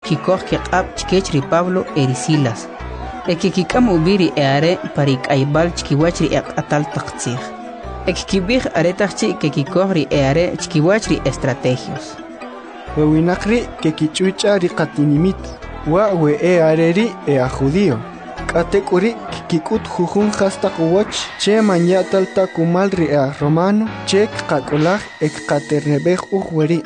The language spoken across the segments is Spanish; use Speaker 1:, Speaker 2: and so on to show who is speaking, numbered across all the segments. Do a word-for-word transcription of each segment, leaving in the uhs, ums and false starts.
Speaker 1: xkikoj kiq'ab chkech ri Pablo eri Silas. Ekikik'am ubiri eare parik aybal chkiwach ri eq'atal taqtzij. Ekikibij aretachchi kekikoj ri eare chkiwach ri estrategios.
Speaker 2: Wewinakri kekichucha ri qatinimit. Wa we eare ri ea judío. Katekuri kikut jujun hasta kuwach che manyatal takumal ri ea romano che kakulaj ek katerebej ujweri.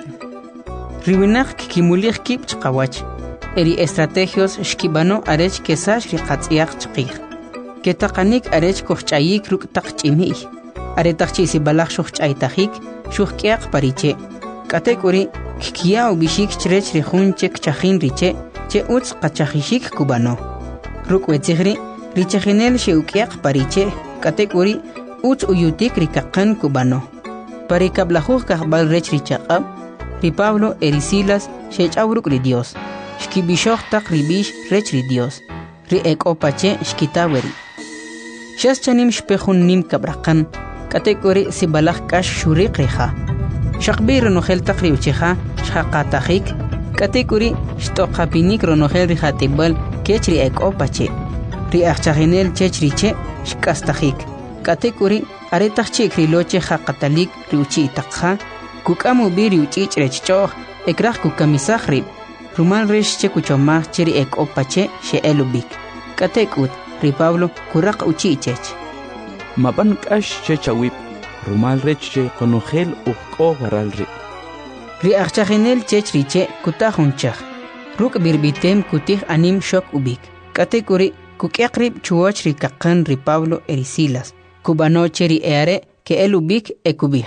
Speaker 1: Riwinak kikimulij kip chqawach. Eri estrategios shkibano arech kesash ri qatziyaq chqij. Ketaqanik arech kohchayik ruk taqch'imij. Aretaqchi si balaj shuhch'aytajik shuhk'yaq pariche. Katekuri kikia ubishik chrech ri junche kchajin riche che utz qachajishik kubano. Ruk wetzigri richajinel sheuk'yaq pariche katekuri utz uyutik rikaqan kubano. Parikablajuj kajbal rech richaqab ri Pablo eri Silas shech'awruk ri Dios. Shkibishoj taq ribish rech ri Dios. Ri ek'opache shkitaweri. Shas chanim shpejun nim kabraqan. Katekuri si balaj kash shuriq riha. Shaqbi ronojel taq ri ucheja shaqatajik. Katekuri shtoqapinik ronojel ri hatibal kech ri ek'opache. Ri ajchajenel chech riche shkastajik. Katekuri aretaqchik ri loche haqatalik ri uchi itaqja. Kukamu biri uchich rechchoj ekraj kukamisaj rib. Rumal resh che kuchomaj che ri ek'opache she elubik. Katekut ri Pablo kuraq uchichech.
Speaker 3: Maban kash che chawip. Rumal rech che konojel uqo garal ri.
Speaker 1: Ri ajchajenel chech riche kutajunchaj. Ruk birbitem kutij anim shok ubik. Katekuri kukyaq rib chuwach ri kaqan ri Pablo eri Silas. Kubano che ri eare ke elubik ekubij.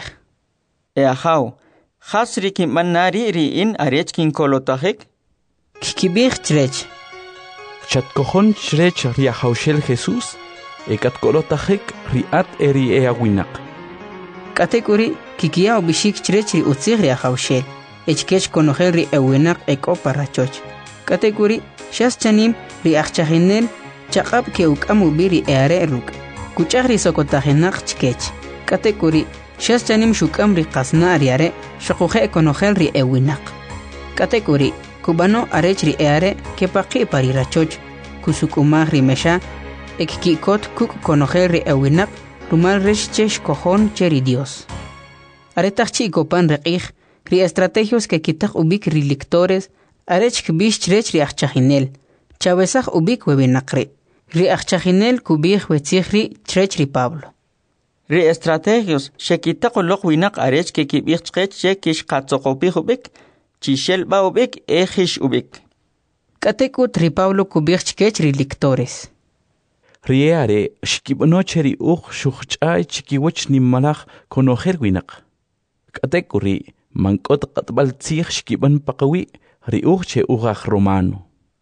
Speaker 4: Eajaw, hasri ki manari ri in arech kin kolotajik?
Speaker 1: Kikibij chrech.
Speaker 3: Chatkojon chrech ri ajawshel Jesús, ekat kolotajik ri at eri eawinak.
Speaker 1: Katekuri kikia ubishik chrech ri utzig ri ajawshel. Echkech konojel ri ewinak ek'opa rachoch. Katekuri shas chanim ri ajchajenel chaqab ke uk'am ubiri eare ruk. Kuchaj ri sokotajenak chkech. Katekuri shas chanim shukam ri qasna ariare shaquje konojel ri ewinak. Katekuri kubano arech ri eare ke paqi pari rachoch kusukumaj ri mesha ekkikot kuk konojel ri ewinak rumal resh chesh kojon cheri Dios. Aretaqchi kopan reqij ri estrategios ke kitaq ubik ri lectores arech kbish chrech ri ajchajinel chawesaj ubik webinaqri ri ajchajinel kubij wetzij ri chrech ri Pablo.
Speaker 4: Ri estrategios shekitaq uloq winak arech ke kibij chqech che kish qatzoqopij ubik chishel ba ubik ejish ubik.
Speaker 1: Katekut ri Pablo kubij chkech ri lectores.
Speaker 3: Ri eare shkibano che ri uq shuhch'ay chikiwach nimmalaj konojel winak. Katekuri mankot qatbal tzij shkiban paqawi ri uq che uqaj romano.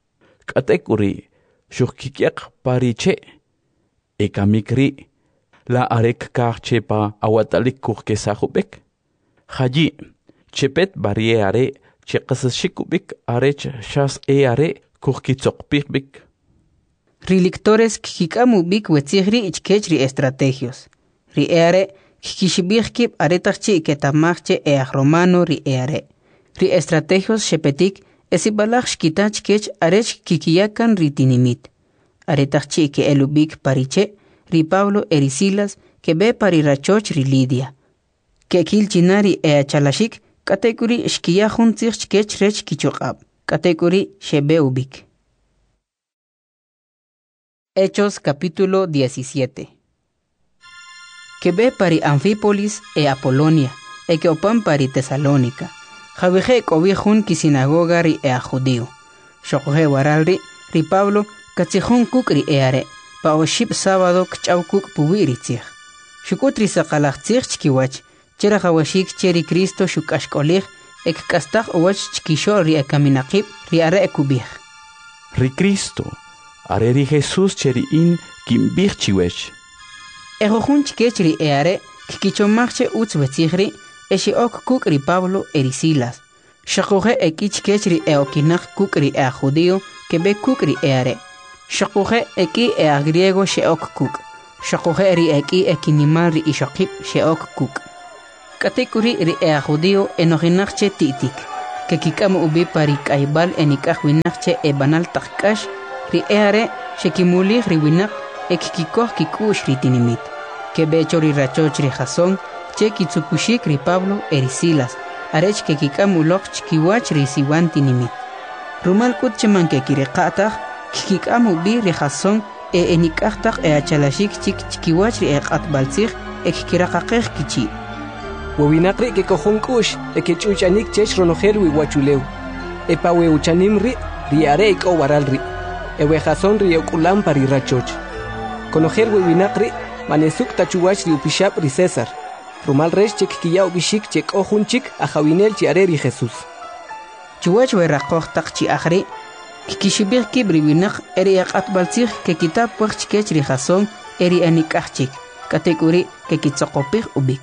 Speaker 3: Katekuri shuhkikyaq pariche ekamikri la arek kaq chepa awatalik kuq kesajubek. Haji chepet barriere che qasashikubik arech shas eare kuq kitzoqpikbik.
Speaker 1: Ri lectores kikikamu bik wetzigri ichkech ri estrategios. Ri eare kikishibij kip aretaqchi ketamajche eaj romano ri eare. Ri estrategios shepetik esibalaj shkitach kech arech kikiyakan ri tinimit. Aretaqchi ke elubik pariche ri Pablo eri Silas ke be pari rachoch ri Lidia. Ke kilchinari ea chalashik katekuri shkiya juntzig chkech rech kichuqab. Katekuri shebe ubik. Hechos capítulo diecisiete. Que ve pari Anfípolis e Apolonia, e que opan pari Tesalónica. Javije cobijun ki sinagoga ri e a judío. Shokoje waralri ri Pablo katzijun kuk ri eare, pa oship sábado kchaw kuk puwiritzig. Shukutri sakalachtzig chkiwach, chera jawashik cheri Cristo shukashkolig, ek kastaj owach chkishol ri e kaminakib ri are e kubij.
Speaker 3: Ri Cristo. Areri Jesús cheri in kimbij chiwech.
Speaker 1: Ejojun chkech ri eare kikichomachche utz wetzigri eshi ok kuk ri Pablo eri Silas. Shakoje eki chkech ri eokinak kuk ri ea judío que be kuk ri eare. Shakoje eki ea griego she ok kuk. Shakoje ri eki ekinimal ri ishokip she ok kuk. Katekuri ri ea judío enoginachche titik. que kikam ubi pari kaibal enikah winak che ebanal takkash ri eare shekimuli riwinak ekikikoh kikush ritinimit que becho ri rachoch ri jason che kitsukushik ri Pablo erisilas arech que kikam ulok chikiwach ri siwantinimit rumal kut cheman que kireqatah kikam ubi ri jason e enikahtak e achalashik chik chikiwach ri eqatbalsig ekikiraqaqej kichi
Speaker 5: Wawinakri que cojon kush e que chuchanik chech ronojel wi wachuleu e pa we uchanim ri riare ik owaral ri e we jason ri okulam pari rachoch conojel wi winakri manesuk tachuwach ri upishap ri César rumal resh chek kiya ubishik chek ojun chik a jawinel chiare ri Jesús
Speaker 1: chuwach we raqoj tak chi akhri kikishibir kibri winak eri aqatbalsig que kitab wach chikech ri jason eri anikachik kategori que kitsoqopig ubik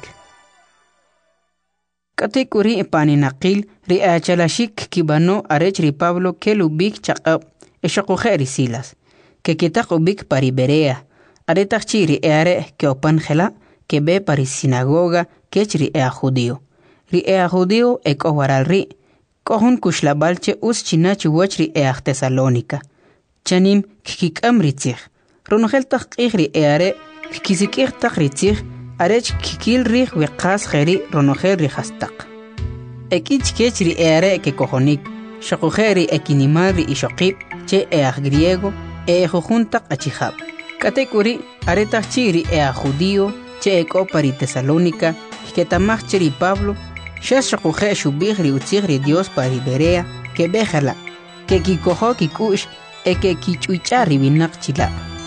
Speaker 1: Katekuri paninaqil ri achalashik kibano arech ri Pablo que lubik chaqab eshoqoje erisilas que kitaq ubik pari Berea aretachchi ri eare que opan gela que be pari sinagoga que ri ea judío ri ea judío ek owaral ri kohun kushlabalche us chinachi wach ri ea Tesalónica chanim kikikam ritzig ronogel taqig ri eare kikisikig taq ritzig arech kikil rih wiqas kheri ronojel rihastaq ekich kech ri eare que cojonik shaqujeri ekinimal ri ishoqib che eaj griego e jujuntaq achihab katekuri aretach chiri ea judío che eko pari Tesalónica que tamach chiri Pablo shas shaquje shubig ri utzig ri Dios pari Berea que bejala que kikojo kikush e que kichuicha ri binak chila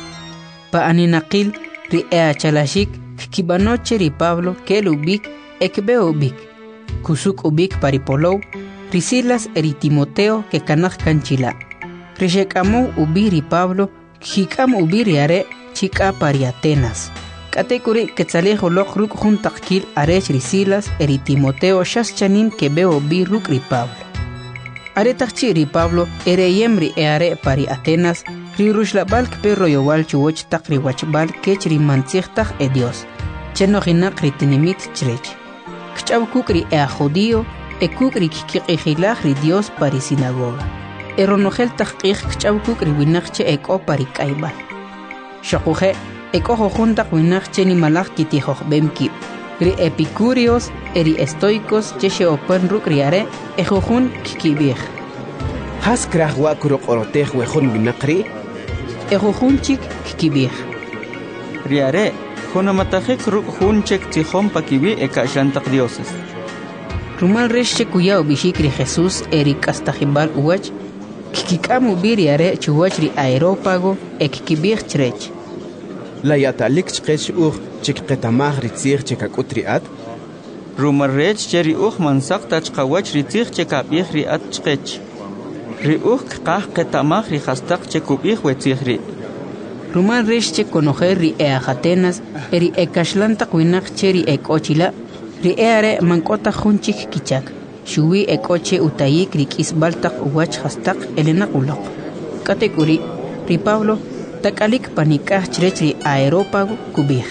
Speaker 1: pa aninaqil ri ea chalashik kibanoche ri Pablo que lubik ekbe ubik kusuk ubik paripolou risilas eri Timoteo que kanaj kanchila rishekamu ubi ri Pablo hikam ubi riare chika pari Atenas katekuri ketzalejo lok ruk juntakil arech risilas eri Timoteo shas chanim que be ubi ruk ri Pablo aretachchi ri Pablo ere yemri eare pari Atenas ri rushlabal perro yowal chuwoch tak ri wachbal kech ri mantzigtag e Dios cheno hinak ri tinimit chrech kchaw kukri e judío e kukri kikiqijilaj ri Dios pari sinagoga e ronojel taqij kchaw kukri winakche e ko pari kaibal shaquje e ko juntak winakche ni malaj kitijoj bemki ri epicúreos eri estoicos cheshe open rukriare e jojun kikibij
Speaker 5: has krahwa kuroqorotej wejun winakri
Speaker 1: Ejojunchik kikibij.
Speaker 4: Riare, jonamatajek ruk junchek tijom pakibi ekashantak dioses.
Speaker 1: Rumal resche kuyao bishikri Jesús erik astajibal uwach, kikikamu biriare chuwachri aerópago ekikibij chrech.
Speaker 5: La yatalik chkech ur chikqetamaj ritzir chikakutriat.
Speaker 4: Rumal rech cheri uj mansak tachkawach ritzir chikabij riat chkech. Ri uj qah qetamaj ri hastaq chekubij wetzij ri.
Speaker 1: Rumal resche conojer ri ea Atenas eri ekashlantaq winaq cheri ekochila ri eare mankota junchik kichak. Shuwi ekoche utayik ri kisbaltaq uwach hastaq elena uloq. Katekuri ri Pablo takalik panikaj chrech ri aerópago kubij.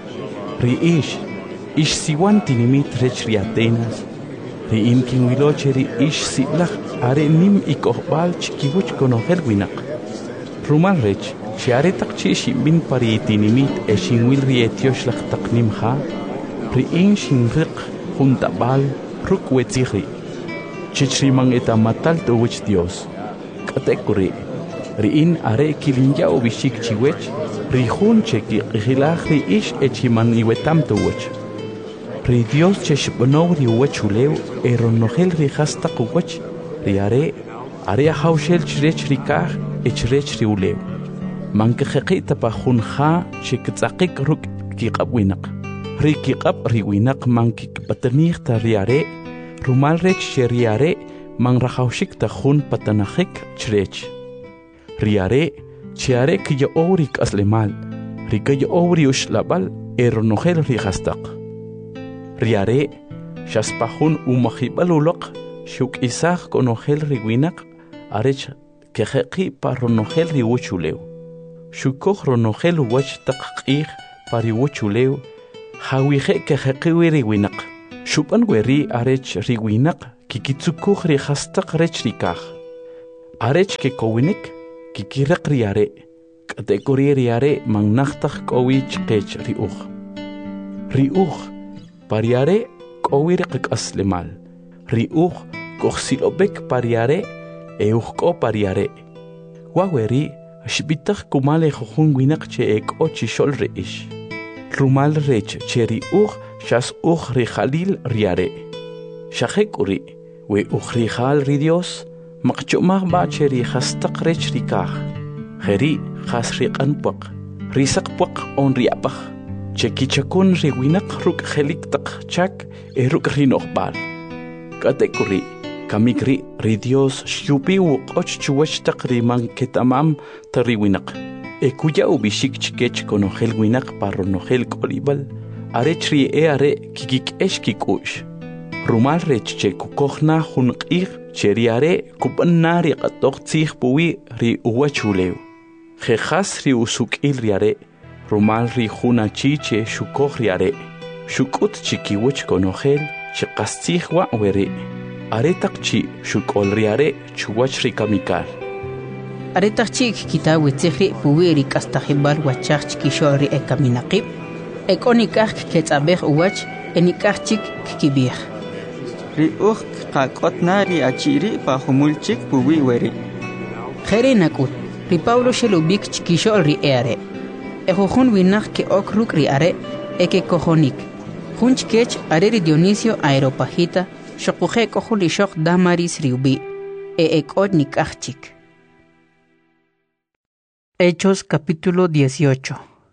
Speaker 3: Ri ish ish siwan tinimit rech ri Atenas. Ri imkin wilocheri ish siblaj are nim ikohbal chikibuch conojer winak. Rumal rech Chiare takchi shimbin pari tinimit e shinwil ri etiosh lak taknim ha pri in shinriq juntabal ruk wetziri chichrimang eta matal to wich Dios katekuri ri in are kilinja ubishik chiwech ri hun cheki qilaj ri ish echiman iwetam to wich ri Dios cheshbno ri wechulew eronogel ri hastaq wich ri are are haushel chrech rikah echrech ri ulew manke khaqita pa khunha chiktsaqik ruk kiqabwinaq rikiqab riwinaq manki patanir ta riare rumal rech sheriare man rahawshik ta khun patanahik chrech riare chiare ki orik aslemal rikay ori ushlabal eronogel rihastaq riare shaspahun umahibalulaq shuk isaq konogel riwinaq arech kehaqi paronogel riwuchulew Shukoj ronogel wach taqqih pari wuchulew hawije ke heqiwi riwinaq shupan weri arech riwinaq kikitsukuj ri hastaq rech rikaj. Arech ke kowinik kikiraq ri are. Katekuri ri are mangnaqtaj kowi chqech ri uj. Ri uj pariare kowi ri qaslemal. Ri uj kojsilobek pariare e uj ko pariare. Waweri shbitaj kumale jujun winak che ek ochi shol ri ish. Rumal rech che ri uj shas uj ri jalil ri are. Shajek uri we uj ri jal ri Dios maqchumaj ba che ri hastaq rech ri kaj. Jeri jas ri qanpuq, ri saqpuq on ri apaj. Che kichakun ri winak ruk jelik taq chak e ruk ri noqbal. Katekuri kamikri ri Dios shupi uqoch chuwach taq ri man ketamam ta ri winak. E kuya ubishik chikech konojel winak parronojel kolibal. Arech ri e are kikik esh kikush. Rumal rech che kukojna junqig che ri are kupanna ri qatoq tzig puwi ri uwachuleu. Jejas ri usukil ri are. Rumal ri juna chiche shukoj ri are. Shukut chikiwich konojel chiqastzig wa weri. Are taqchi shukol ri are chuwach ri kamikal.
Speaker 1: Are taqchi kita witzigri puwi ri kastajibal wachach chikisho ri e kaminaqib. Ekonikaj ketzabej uwach enikaj chik kibij.
Speaker 4: Ri uj qaqotna ri achiri pajumulchik puwi weri.
Speaker 1: Jere nakut. Ri Pablo shelubik chikisho ri are. E jujun winak ke okruk ri are e ke kojonik. Jun chikech are ri Dionisio Aeropagita shokuje kohuli shok Damaris ri ubi. E ekot nikachik. Hechos capítulo dieciocho.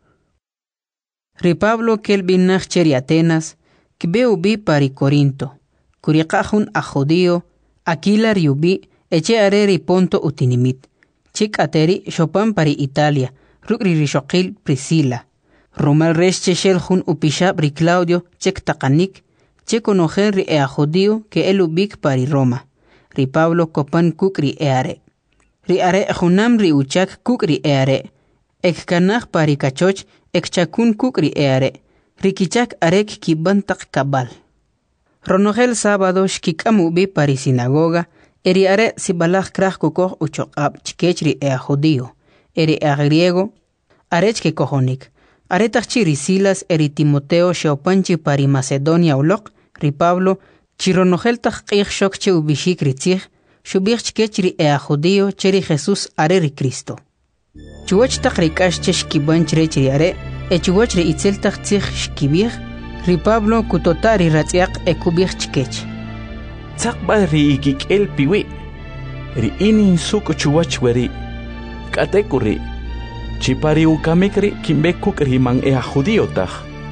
Speaker 1: Ri Pablo kel binak cheri Atenas kbe ubi pari Corinto. Kuriqajun a judío Aquila ri ubi eche are ri Ponto utinimit. Chik ateri shopan pari Italia, rukri rishokil Priscila. Romal resh cheshel jun upishab ri Claudio chek takanik, chek onojen ri ea judío ke el ubik pari Roma. Ri Pablo kopan kuk ri eare. Ri are junam ri uchak kuk ri eare. Ek kanaj pari kachoch ek chakun kuk ri eare. Ri kichak arek kibantak kabal. Ronogel sábado shkikam ubi pari sinagoga. Eri are sibalaj kraj kukoj uchoqab chikech ri ea judío. Eri ea griego arech ke kojonik. Are tachchi ri Silas eri Timoteo sheopanchi pari Macedonia ulok. Ri Pablo chironogel taj qij shok che ubishik ri tzij. Shubich chikech ri ea judío cheri Jesús are ri Cristo. Chuwach taj ri kash che shkibanch rech ri are. E chuwach ri itzel taj tzij shkibij. Ri Pablo kutotari ratziaq e kubij chikech.
Speaker 3: Tzaqba ri ikik el piwi. Ri inin suk chuwach weri. Katekuri. Chipari ukamikri kimbekuk ri man ea judío taj.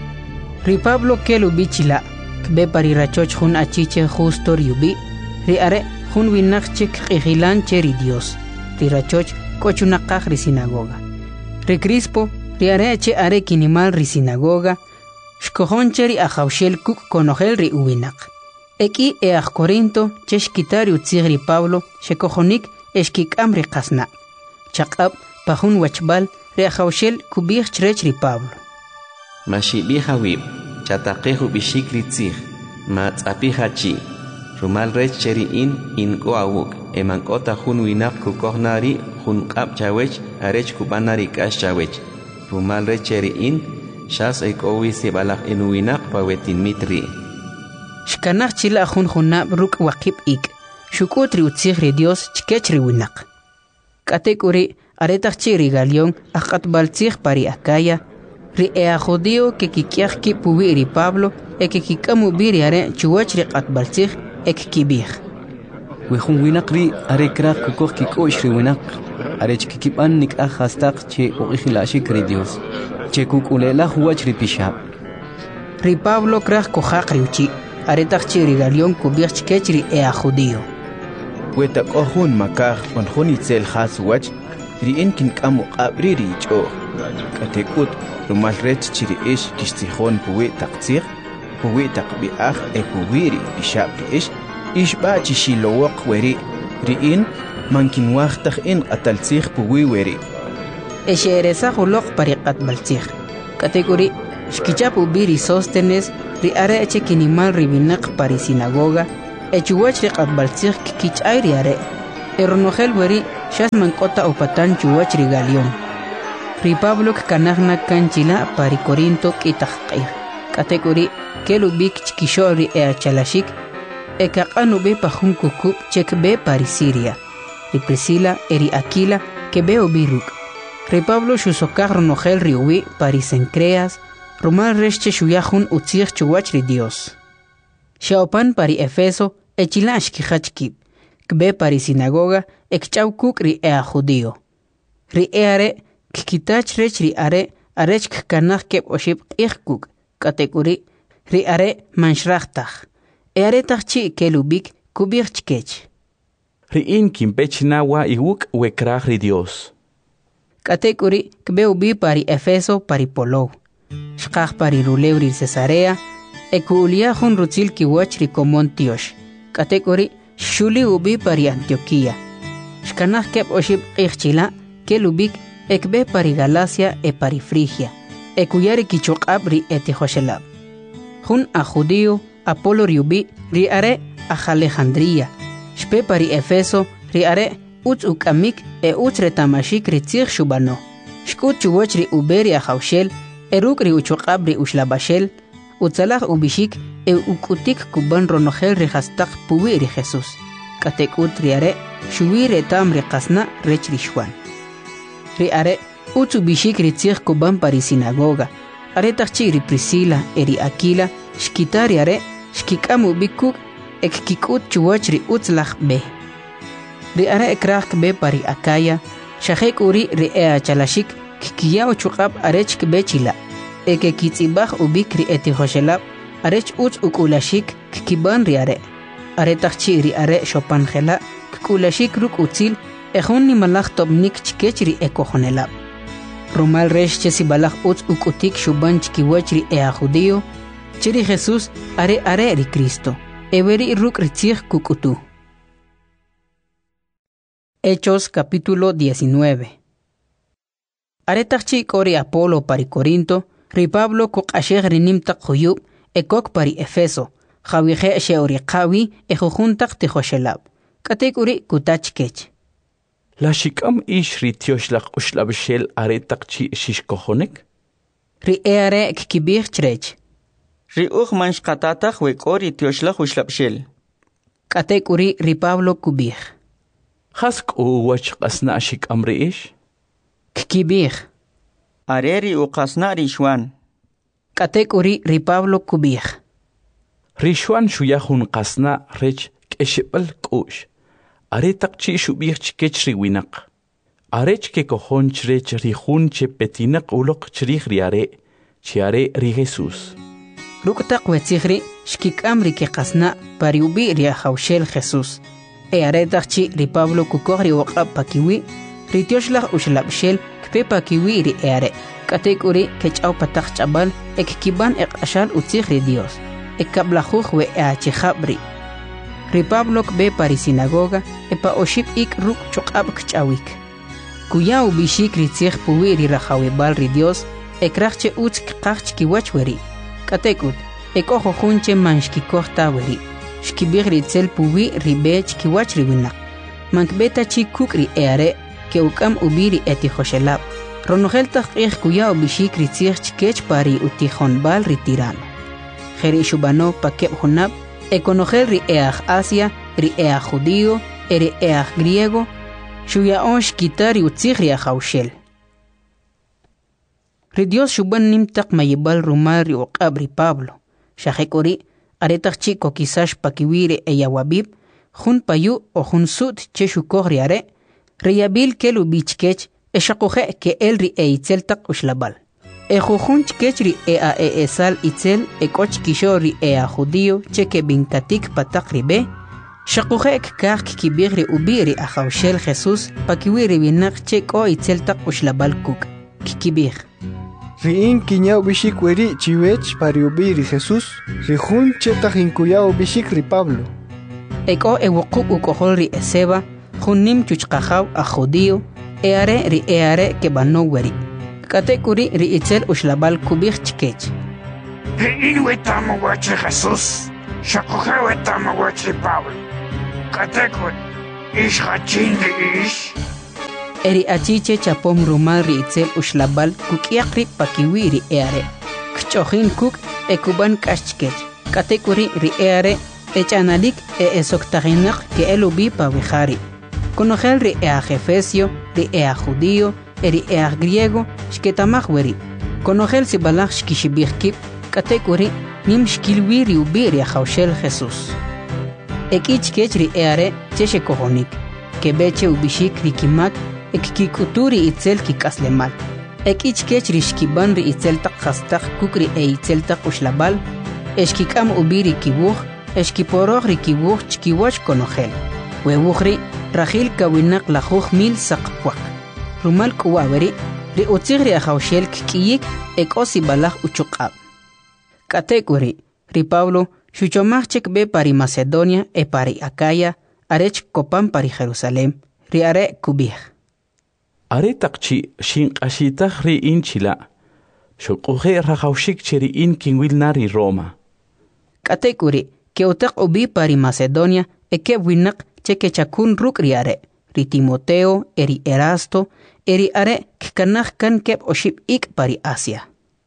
Speaker 1: Ri Pablo kel ubi chila. Kbe pari rachoch jun achiche justo ri ubi. Ri are jun winak chik qijilan che ri Dios. Ri rachoch kochunaqaj ri sinagoga. Ri Crispo ri are che are kinimal ri sinagoga. Shkojon che ri ajawshel kuk konojel ri uwinak. Eki eaj Corinto cheshkitari utzig ri Pablo shekojonik eshkikam ri qasna. Chaqab pajun wachbal ri ajawshel kubij chrech ri Pablo.
Speaker 6: Mashibija wib, chataqeju bishik ri tzig, matzapija chi. Rumal rech cheri in in goawuk, emankota jun winak kukohnari jun qab chawech arech kubanari kash chawech. Rumal rech cheri in shas ekowi sibalaj en winak pawetin mitri.
Speaker 1: Shkanaj chila jun junab ruk waqib ik. Shukut ri utzig ri Dios chikech ri winak. Katek uri aretach chi ri Galión aqatbal tzig pari Acaya. Ri ea judío ke kikiaj ki puwi ri Pablo e ke kikamu biri are chuwach ri qatbal tzig ek kibij.
Speaker 7: Wejun winak ri are kraq kukoj kikosh ri winak. Are chkikiban nik ajastaq che uqijilashik ri Dios. Che kukulela huwach ri pishab.
Speaker 1: Ri Pablo kraq kojaq ri uchi. Aretach chi ri Galión kubij chikech ri ea judío.
Speaker 2: Weta kohun makaj on jun itzel has wach ri inkin kamu qabri ri cho. Katekut rumal rech chiri ish kishtijon puwi taqtzig. Puwi taqbi aj e puwi ri bishab ri ish. Ish ba chishilowok weri. Ri in mankin waqtaj in qataltzig puwi weri.
Speaker 1: Eshereza julok pari qatbaltzig. Katekuri shkichapu biri Sóstenes ri are eche kinimal ribinak pari sinagoga echuwach ri qatbaltzig kich'ay ri are eronojel weri xas mank'ota upatan chuwach ri Galión ri Pablo kanajna kanchila pari Corinto k'itaq q'ij k'atek'uri kelubik chkixo ri eachalashik ekaq'anu be pajun kukub chek be pari Siria ri Priscila eri Aquila que be obiruk ri Pablo xusokaj ronojel ri uwi pari Cencreas rumal rexche xuyajun utzij chuwach ri Dios xaopan pari Efeso echila xkijachkib kbe pari sinagoga ekchawkuk ri ea judío ri eare kikitach rech ri are arech kkanaj keb oshib q'ijkuk k'atek'uri ri are manxrajtaj eare tajchi kelubik kubij chkech
Speaker 3: ri'in kimpechnawa iwuk wekraj ri Dios
Speaker 1: k'atek'uri kbe ubi pari Efeso pari Polow xqaj pari rulew ri Cesarea ekuulia jun rutzil kiwach ri komon tiox k'atek'uri xuli ubi pari Antioquía xkanaj keb oshib q'ijchila kelubik ekbe pari Galacia e pari Frigia ekuyari kichoq'ab ri etijoshelab jun a judío Apolo ri ubi ri are a Alejandría xpe pari Efeso ri are utz uk'amik e utz retamashik ri tzij xubano xk'ut chuwach ri uberi a jawxel eruk ri uchoq'ab ri uxlabaxel utzalaj ubixik e uk'utik kuban ronojel ri jastaq puwi ri Jesús k'atek'ut ri are xuwi retam ri qasna rech ri Xuan ri are utz ubixik ri tzij kuban pari sinagoga are tajchi ri Priscila eri Aquila xkita ri are xkik'am ubikuk ek kik'ut chuwach ri utzlaj be ri are ekraj kbe pari Acaya xajek uri ri ea chalashik kikiya uchuqab arech kbe chila eke kitzibaj ubik ri etijoshelab arech utz uk'ulashik kikiban ri are are tajchi ri are xopanjela k'ulashik ruk utzil ejun nimalaj tobnik chkech ri ekojonelab rumal rex chesibalaj utz uk'utik xuban chkiwach ri ea judío chiri Jesús are are ri Cristo eberi ruk ri tzij kuk'utu. Hechos capítulo diecinueve. Are tajchi k'ori Apolo pari Corinto ri Pablo kuq'ashej ri nimtaq juyub ekok pari Efeso jawije xeori qawi ejujuntaq tijoshelab k'atek'uri kutach kech
Speaker 3: la xik'am ix ri tioxlaj uxlabxel are taqchi xixkojonek
Speaker 1: ri eare kkibij chrech
Speaker 4: ri uj manxqatataj wek'ori tioxlaj uxlabxel
Speaker 1: k'atek'uri ri Pablo kubij
Speaker 3: jas k'uwach q'asna' xik'am ri ix
Speaker 1: kkibij
Speaker 4: are ri uqasna' ri Xuan
Speaker 1: k'atek'uri ri Pablo kubij
Speaker 3: ri Xuan xuyaj jun qasna' rech k'exib'al k'u'x are taqchi xub'ij chkech ri winaq arech kekojon chrech ri jun che petinaq uloq chrij ri are chi are ri Jesús
Speaker 1: ruk'taq wetzij ri xkik'am ri keqasna' pari ubi ri ajawxel Jesús e are tajchi ri Pablo kukoj ri uq'ab pakiwi ri tioxlaj uxlabxel kpe pakiwi ri eare k'atek'uri kech'aw pataq ch'abal ekkiban eq'axal utzij ri Dios ekkablajuj we eachijab ri ri Pablo kbe pari sinagoga epa oxib ik ruk choq'ab kch'awik kuya ubixik ri tzij puwi ri rajawibal ri Dios ekraj che utz kqaj chkiwach weri k'atek'ut ek'ojo jun che man xkikoj ta weri xkibij ri tzel puwi ri be chkiwach ri winaq mankbe tachi kuk ri eare ke uk'am ubi ri etijoshelab ronojel taj q'ij kuya ubixik ri tzij chkech pari utijonbal ri tirano jeri xubano pakeb junab ekonojel ri eaj Asia ri eaj judío eri eaj griego xuyaon xkita ri utzij ri ajawxel ri Dios xuban nimtaq mayibal rumal ri uq'ab ri Pablo xajek'uri are tajchi kokisax pakiwi ri eyawabib jun payu o jun sut che xukoj ri are ri yabil kel ubi chkech exaquje ke el ri eitzel taq uxlabal ejujun chkech ri ea eesal itzel ek'och kisho ri ea judío che ke binkatik pataq ri be xaquje ekkaj kibij ri ubi ri ajawxel Jesús pakiwi ri winaq che k'o itzel taq uxlabal kuk kikibij
Speaker 2: ri'in kiñaw bixik weri chiwech pari ubi ri Jesús ri jun chetaq inkuyaw bixik ri Pablo
Speaker 1: ek'o ewuqub uk'ojol ri Eseba jun nim chuchqajaw a judío eare ri eare ke bano weri k'atek'uri ri itzel uxlabal kubij chkech
Speaker 8: ri'in wetam wach Jesús Shakuhewe tamagotchi Pablo. Katekut. Ish hachin ish.
Speaker 1: Eri achiche chapom rumal ri itzel ushlabal kukiakri pakiwi ri eare. Kchochin kuk ekuban kashchkech. Katekuri ri eare echanalik e esoktaginak ke elubi pawihari. Conogel ri ea jefesio, ri ea judío, eri ea griego, shketamahweri. Conogel si balach shkishibihkip, katekuri nim shkilwi ri ubi ri ajaushel Jesús. Ekich kech ri eare cheshe kohonik, kebeche ubishik ri kimak, ekikuturi itzel kikaslemal. Ekich kech ri shkiban ri itzel tak hastak kukri e itzel tak ushlabal, eshkikam ubi ri kibuch, eshkiporoch ri kibuch chkiwach conogel. Webuchri Rachil kawinak lajuj mil sakpuak. Rumal kuwaweri, ri utzig ri ajaushel kikiyik ek osi balaj uchukab. Katekuri, ri Pablo, shuchomachek be pari Macedonia e pari Acaya, arech kopan pari Jerusalem, ri are kubih.
Speaker 3: Are takchi shinqashitaj ri inchila, shukuje rajaushik cheri in kinwil nari Roma.
Speaker 1: Katekuri, ke utak ubi pari Macedonia e ke winak Cheque chakun ruk riare, ri Timoteo, eri Erasto, eri are kkanach kan kep oship ik pari Asia.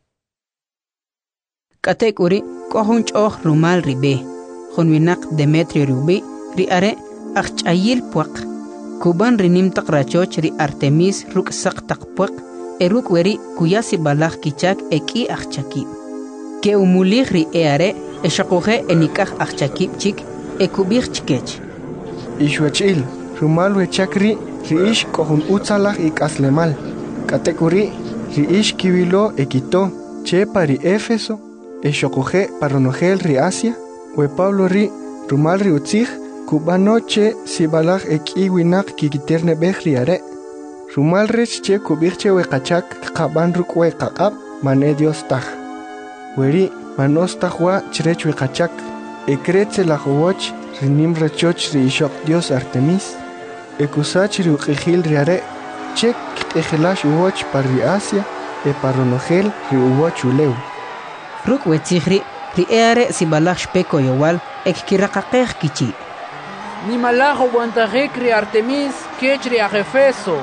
Speaker 1: Katekuri kohunch oh rumal ribe, honwinak Demetrio rubi, ri are achayil puak, kuban rinim tak rachoch ri Artemis ruk sak tak puak, eruk weri kuyasi balach kichak eki achaki. Ke umulich ri eare, eshakuhe enikach achakip chik, ekubich chikech.
Speaker 2: Ishwachil, rumal wechakri, riish kohun utzalach ik aslemal. Katekuri, riish kivilo ekito, che pari Éfeso, eshokoje paronogel ri Asia, we Pablo ri, rumal ri utzich, kubano che sibalach eki winak kikiterne bech riare. Rumal rech che kubirche we kachak kaban ruk we kakab, mane Dios taj. Weri, manos tajwa chrech we kachak, ekretze la jowoch, rinim rachoch ri ishok Dios Artemis, ekusach ri uqijil riare, chek ejelash uwoch par ri Asia, e paronogel ri uwoch uleu.
Speaker 1: Ruk wetzihri, ri eare si balach shpeko yowal, ek kirakakej kichi.
Speaker 9: Ni malajo guantajek ri Artemis, kech ri Efeso.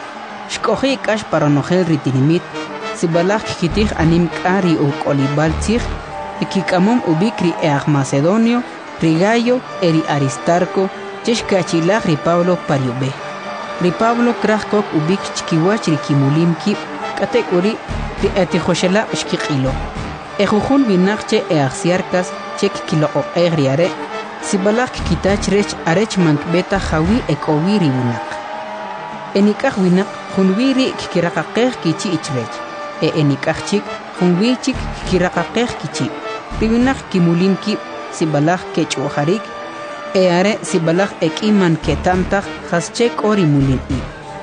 Speaker 1: Shkoji kash paronogel ri tinimit, si balach kitij anim kari u kolibal tzih, ekikamom ubik ri eag Macedonio, ri Gayo, eri Aristarco, cheshkachilach ri Pablo pariube. Ri Pablo krajkok ubik chkiwach ri kimulim kip, katek uri ri etijoshela shkikilo. Ejujun binakche eagsiarkas chek kilo o egriare, si balak kitach rech arech mank beta jawi ek owiri winak. Enikach winak junwiri kikirakakej kichi ichvech, e enikach chik junwichik kikirakakej kichi. Ri winak kimulim kip, si balach kech ojarik, e are si balach ek iman ketamtach haschek ori mulin i.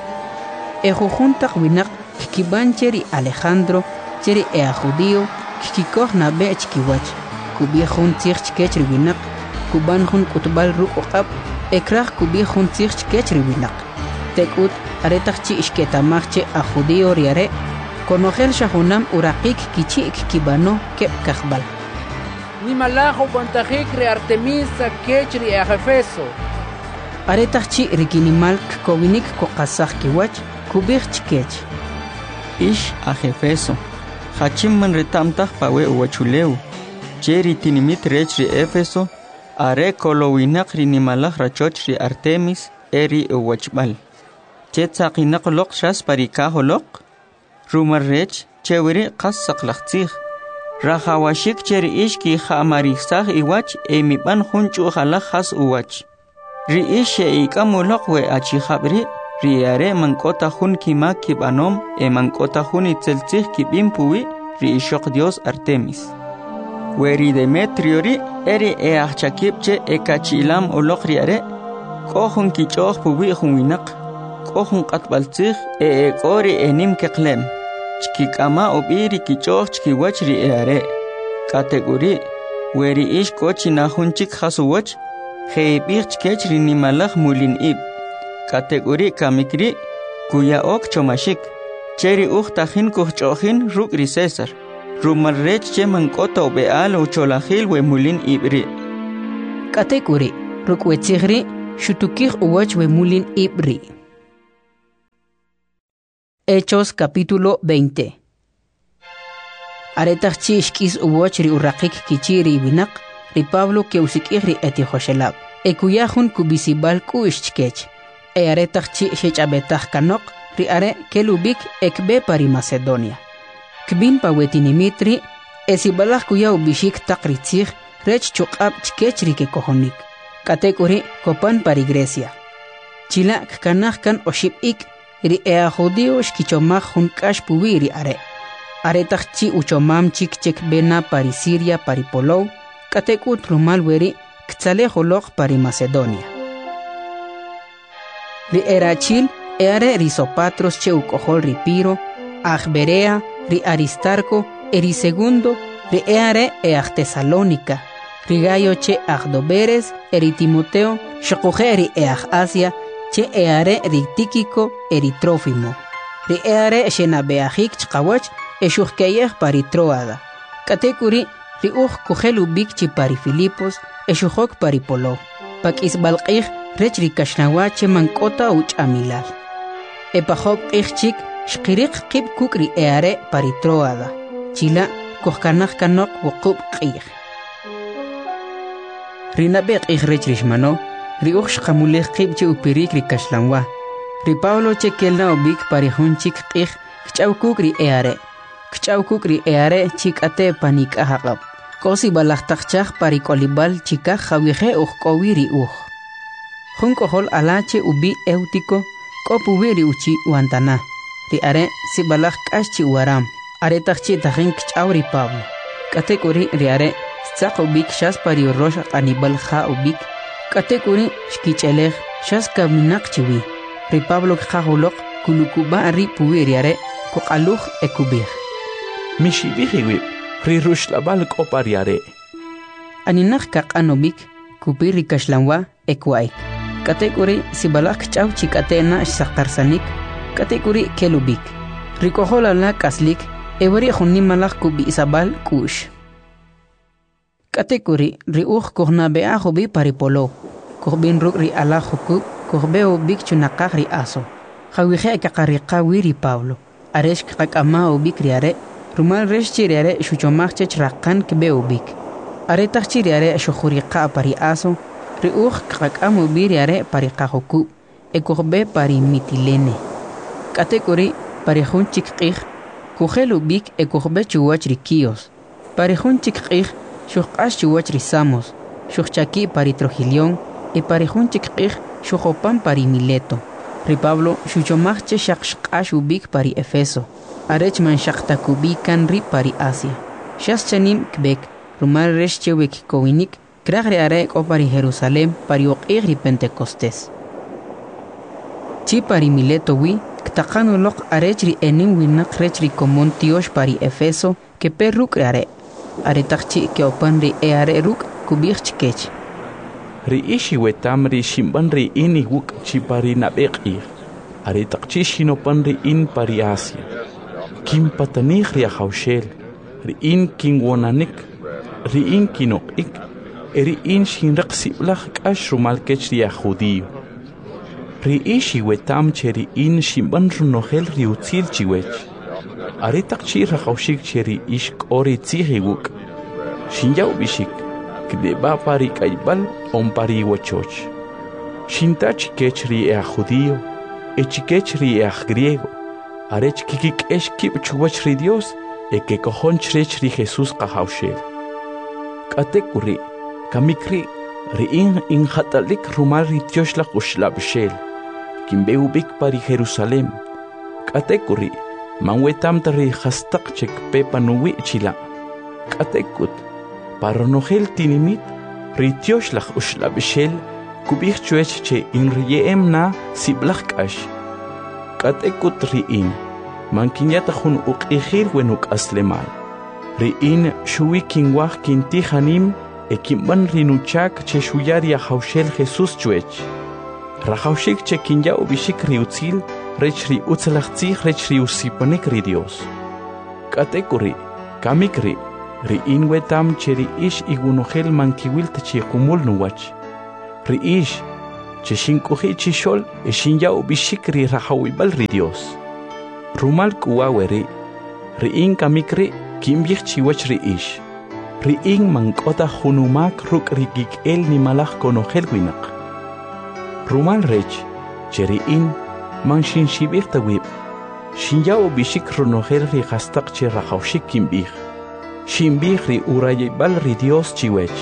Speaker 1: E jujuntak winak kikibancheri Alejandro, cheri ea judío, kikikoh na be chkiwach, kubiejun tzich kechri winak, kuban jun kutbal ru oqab, ekrach kubiejun tzich kechri winak. Tekut aretach chi ishketamachche a judío riare, konogel shahunam urakik kichi kibano kep kachbal.
Speaker 9: Ni malajo guantajek ri Artemis kech ri Efeso.
Speaker 1: Aretach chi rikinimal kowinik kokasach kiwach, kubich chkech.
Speaker 4: Ish a Efeso. Hachimman retamtach pawe uwachuleu. Cheri tinimit rech ri Éfeso, are kolowinak ri nimalach rachoch ri Artemis, eri uwachbal. Chetzaqinak lok shas parikaho lok, rumar rech, chewiri qas saqlaqtzig. Rajawashik cheri ishki jamarisaj iwach, emiban junchu jalaj has uwach. Ri ish e ikamulok we achijabri, ri are mankota jun kimak kibanom, e mankota jun itzeltzig kibimpuwi, ri ishok Dios Artemis. Weri Demetrio ri, eri e achakipche e kachilam olok ri are, kohun kichoj puwi jun winak, kohun qatbaltzig e e kori enim keklem. Chkikama obiri kichoj chkiwach ri e are. Kategori, weri ish kochi na junchik hasuwach, Heibich chkech ri nimalach mulin ib. Kategori kamikri, kuya ok chomashik. Cheri uchtajin kuchojin ruk ri César. Rumar rech che mankota obeal ucholajil we mulin ibri.
Speaker 1: Katekuri, Rukwetsigri, Shutukir Uwach Wemulin Ibri. Hechos capítulo veinte. Aretachchi Shkis Uwach ri Urrakik Kichiri Binak, ri Pablo que usikiri eti Joshelab. Ekuyahun kubisibal kuishchkech. E aretachchi Shechabetach Kanok, ri are kelubik ekbe pari Macedonia. Kbin pawetinimitri, esibalach kuya ubishik takritzich, rech chukab chkechri ke kohonik. Katekuri kopan pari Grecia. Chila kkanach kan oshipik, ri ea judio shkichomach hun kash puwiri are. Aretachchi uchomam chik chek bena pari Siria pari Polou, katekut rumal weri ktsale holok pari Macedonia. Ri erachil eare ri Sopatros che ukohol ri Piro, Agberea, ri Aristarco, eri segundo, ri eare eag Tesalónica, ri Gayo che Agdoberes, eri Timoteo, shokoje ri eag Asia, che eare ri Tíquico, eri Trófimo, ri eare shenabeajik chkawach, eshuhkeyeh pari Troada, katekuri ri uj kujelubik chi pari Filipos, eshuhok pari Polo, pak isbalqij rech ri kashnawache mankota uch amilal. Epahok ichchik shkirik kib kukri eare pari Troada, chila kuhkanach kanok wukub qij. Rinabek ij rech rishmano, ri uj shkamulej kib che upirik ri kashlanwa, ri Pablo che kelna obik pari hunchik qij kchaw kukri eare, kchaw kukri eare chik ate panik ahaqab, kosi balachtakchak pari kolibal chika jawije uj kowiri uj. Junko hol alache ubi eutico, kopuwiri uchi wantana. Ri are si balak kashi waram. Are takchi tahin kchauri Pablo. Katekuri ri are stak ubik shas pari rosh anibal ha ubik. Katekuri shkichelech shas kaminak chiwi. Ri Pablo khahulok kulukuba ri puwiri are kukaluch ekubir.
Speaker 3: Mishibihiwib, ri rushlabal kopari are.
Speaker 1: Aninak kak anobik, kupiri kashlanwa ekwaik. Katekuri si balak chaw chikatena shaktarsanik, katekuri kelubik. Rikohola la kaslik, everi junimalak kubi isabal kush. Katekuri ri uj kohna bea hobi paripolo, kohbin ruk ri ala hukub, kohbeo bik chunakak ri aso. Hawije kakarika wiri Pablo, aresh kakama ubik riare, rumal resh chiriare shuchomak chechrakan kbeo bik. Are tachiriare shuhurika pari aso, ri uj kakamo biriare pari kahoku, ekorbe pari Mitilene. Katekuri pari hunchik qij, kujelu bik ekorbe chuwach ri Kios. Pari hunchik qij, shukash chuwach ri Samos, shukchaki pari Trogilion, e pari hunchik qij, shukopan pari Mileto. Ri Pablo shuchomachche shakshkash ubik pari Efeso, arechman shaktakubikan ri pari Asia. Shas chanim kbek, rumal resh chewek kowinik, Kragri are o pari Jerusalem pari oqigri Pentecostés. Chi pari Mileto wi, ktakanu lok arechri enim winak rechri komon tiosh pari Efeso, que perruk are. Are takchi ke opan ri e are ruk kubich chikech.
Speaker 3: Ri ishi wetam ri shimban ri ini wuk chi pari nabek ir. Are takchi shinopan ri in pari Asia. Kim patanich ri ahaushel. Ri in king wonanik. Ri in kinok ik. Eri in shinrak siblach kash rumal kechri a judio. Ri ishi wetam cheri in shimban runohel ri utzil chiwech. Aretak chi rakaushik cheri ishk ori tzihiguk. Shinjau bishik, kdeba pari kaibal on pari wachoch. Shintach kechri a judio, echikechri a griego. Arech kikik esh kip chuwach ri Dios, e que cojon chrech ri Jesus kahaushel. Katekuri. Kamikri riin in hatalik rumal ritioshla ushlabshel. Kimbeubik pari Jerusalem. Katekuri manwetam tari hastak chek pepa nuwi chila. Katekut paronohel tinimit ritioshla ushlabshel kubich chuech che in riem na siblak ash. Katekut riin mankinyata hun uqihir wenuk aslemal. Riin shuwikin wah kintihanim Ekimban rinuchak che shuyari a haushel Jesus chuech. Rahaushik che kinya ubishik riutzil, rech ri utzalachtzich rech ri usipanik ri Dios. Katekuri, kamikri, ri'in wetam che ri'ix igunuhel mankiwil tachi qumul nuwach ri'ix che shinkuji chishol e shinyau bishik ri rahawibal ri Dios rumal kuwaweri ri'in kamikri kimbich chiwach ri'ix ri'in mankota hunumak ruk rigik el ni malach konohel winaq rumal rech che ri'in man shin shibich tawib shinyau bishik runohel ri gastaq che rahawshik kimbich shimbich ri urayibal ri Dios chiwech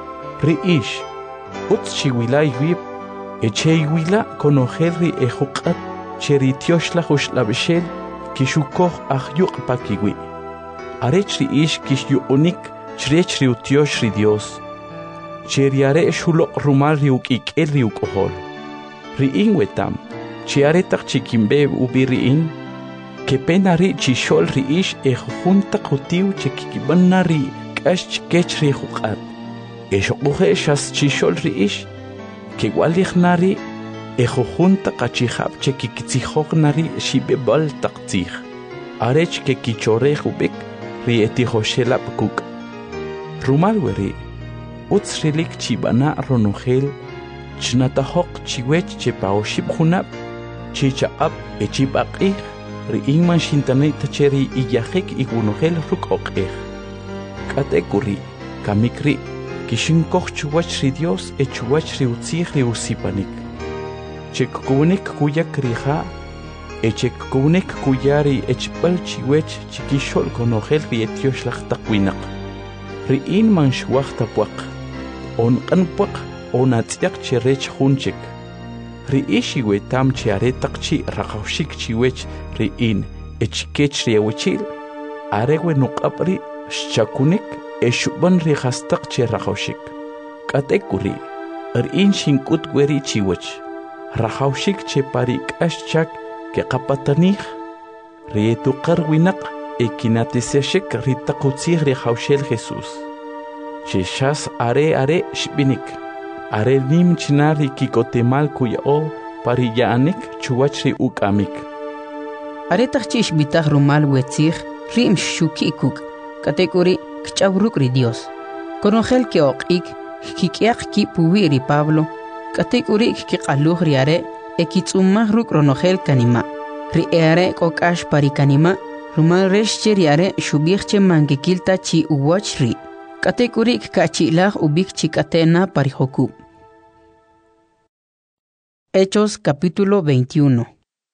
Speaker 3: ri'ix utz chiwilay wib Echeiwila conojerri ejuqat cheri tioshla jushlabshel kishukoh ahyuq pakiwi arechri ish kishyuonik chrechri utioshri Dios cheriare shulo rumal riuk el riukohol riin wetam chiaretaq chikimbe ubiriin kepenari chishol riish ejunta qutiu chikibanari kash kechri juqat eshoqoje shas chishol riish que walichnari ejojunta kachihab che kikitzihoknari shibebal taktzih arech que kichorej ri etihoshelap kuk rumal weri utzrilik chibana ronogel chnatahok chiwech che paoshib junab chichaab echibaqih ri inman shintanay tacheri iyahik igunogel rukokeh katekuri kamikri kishin koch chuwach ri Dios e chuwach ri utzih ri usipanik chek kunik kuyak riha e chek kunik kuyari echbal chiwech chikishol konogel ri etiosh lach takwinaq ri in man shwach tapwaq on qanpwaq on atziaq cherech hunchik ri ishi wetam chiaretaq chi raqawshik chiwech ri in echkech ri awchil arewe nuqapri shakunik eshuban ri hastaq che raqawshik katekuri erin shinkut weri chiwach raqawshik che pari k'ashchak ke qapatanij ri tuqar winaq ekinatiseshik ri taqutzij ri hawshel Jesus che shas are are shbinik are nim chinari kikotemal kuyao pari yaanik chuwach ri ukamik
Speaker 1: are taqchish bitaq rumal wetzij rim shukikuk katekuri Kchabruk ri Dios. Conogel que oqik, kikiak ki puwi ri Pablo, katekuri ki qaluh ri are, e kitsumah ruk ronogel kanima. Ri eare kokash pari kanima, rumal reshche ri are shubihche mangekilta chi uwach ri. Katekuri kachilah ubik chikatena pari hokub. Hechos capítulo veintiuno.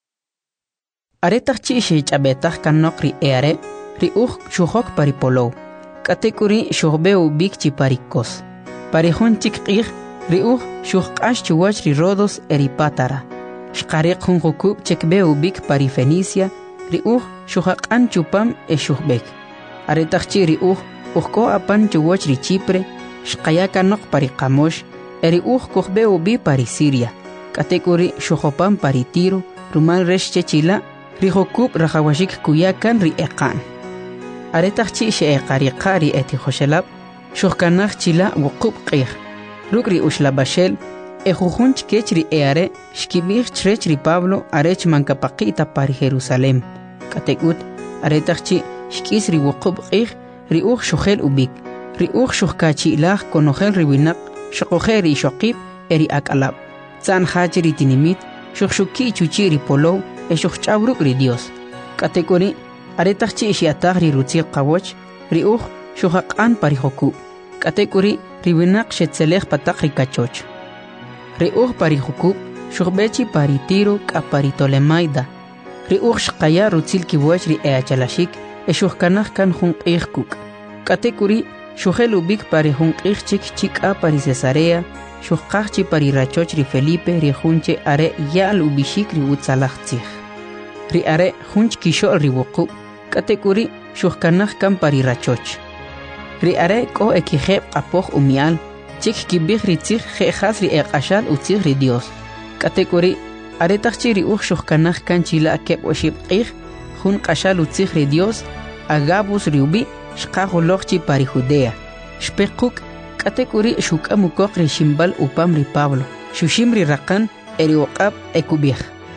Speaker 1: Aretach chi shechabetach kanok ri eare, ri uj shuhok pari polo. Katekuri shuhbeu bikchi parikos. Parihun chikqih riuh shuhqash chuwach ri rodos eripatara. Shqariq hun hukub chekbeu bik pari Fenicia riuh shuhaqan chupam e shuhbek. Aretachchi riuh uhko apan chuwach ri Chipre shqayaka nok pari Qamosh eriuh kuhbeu bi pari Siria. Katekuri shuhopam pari Tiro rumal resh chechila ri hukub rahawashik kuyakan ri eqan. Aretachchi she qariqari eti khoshelab shuhkanach chila wuqub qih rukri ushlabashel e jujunch kechri eare shkibich chrechri Pablo arech mankapaqita pari Jerusalem katekut aretachchi shkisri wuqub qih ri uj shuhel ubik ri uj shuhkachi ilah konogel riwinaq shoqojeri shoqib eri akalab zan hajri tinimit shuhshuki chuchiri polo e shuhchabruk ri Dios katekuri aretachchi shiatag ri rutzi qawach ri uj shuhaqan pari hoku katekuri riwinaq shetzelej pataq ri kachoch ri uj pari hoku shuhbechi pari Tiro ka pari Tolemaida ri uj shqaya rutzil kiwach ri eachalashik e shuhkanaj kan junqij kuk katekuri shuhel ubik pari junqij chik chika pari Cesarea shuhqajchi pari rachoch ri Felipe ri junche are yal ubishik ri utzalajtzij ri are junch kishol ri wuqu katekuri shuhkanaj kan pari rachoch ri are ko ekijeb qapoj umial chik kibij ri tzij jejas ri eqashal utzij ri Dios katekuri are tachchi ri uj shuhkanaj kan chila keb oshib qij jun qashal utzij ri Dios agabus ri ubi shqajolojchi pari Judea shpequk katekuri shukamukoq ri shimbal upam ri Pablo shushim ri raqan eri uqab ekubij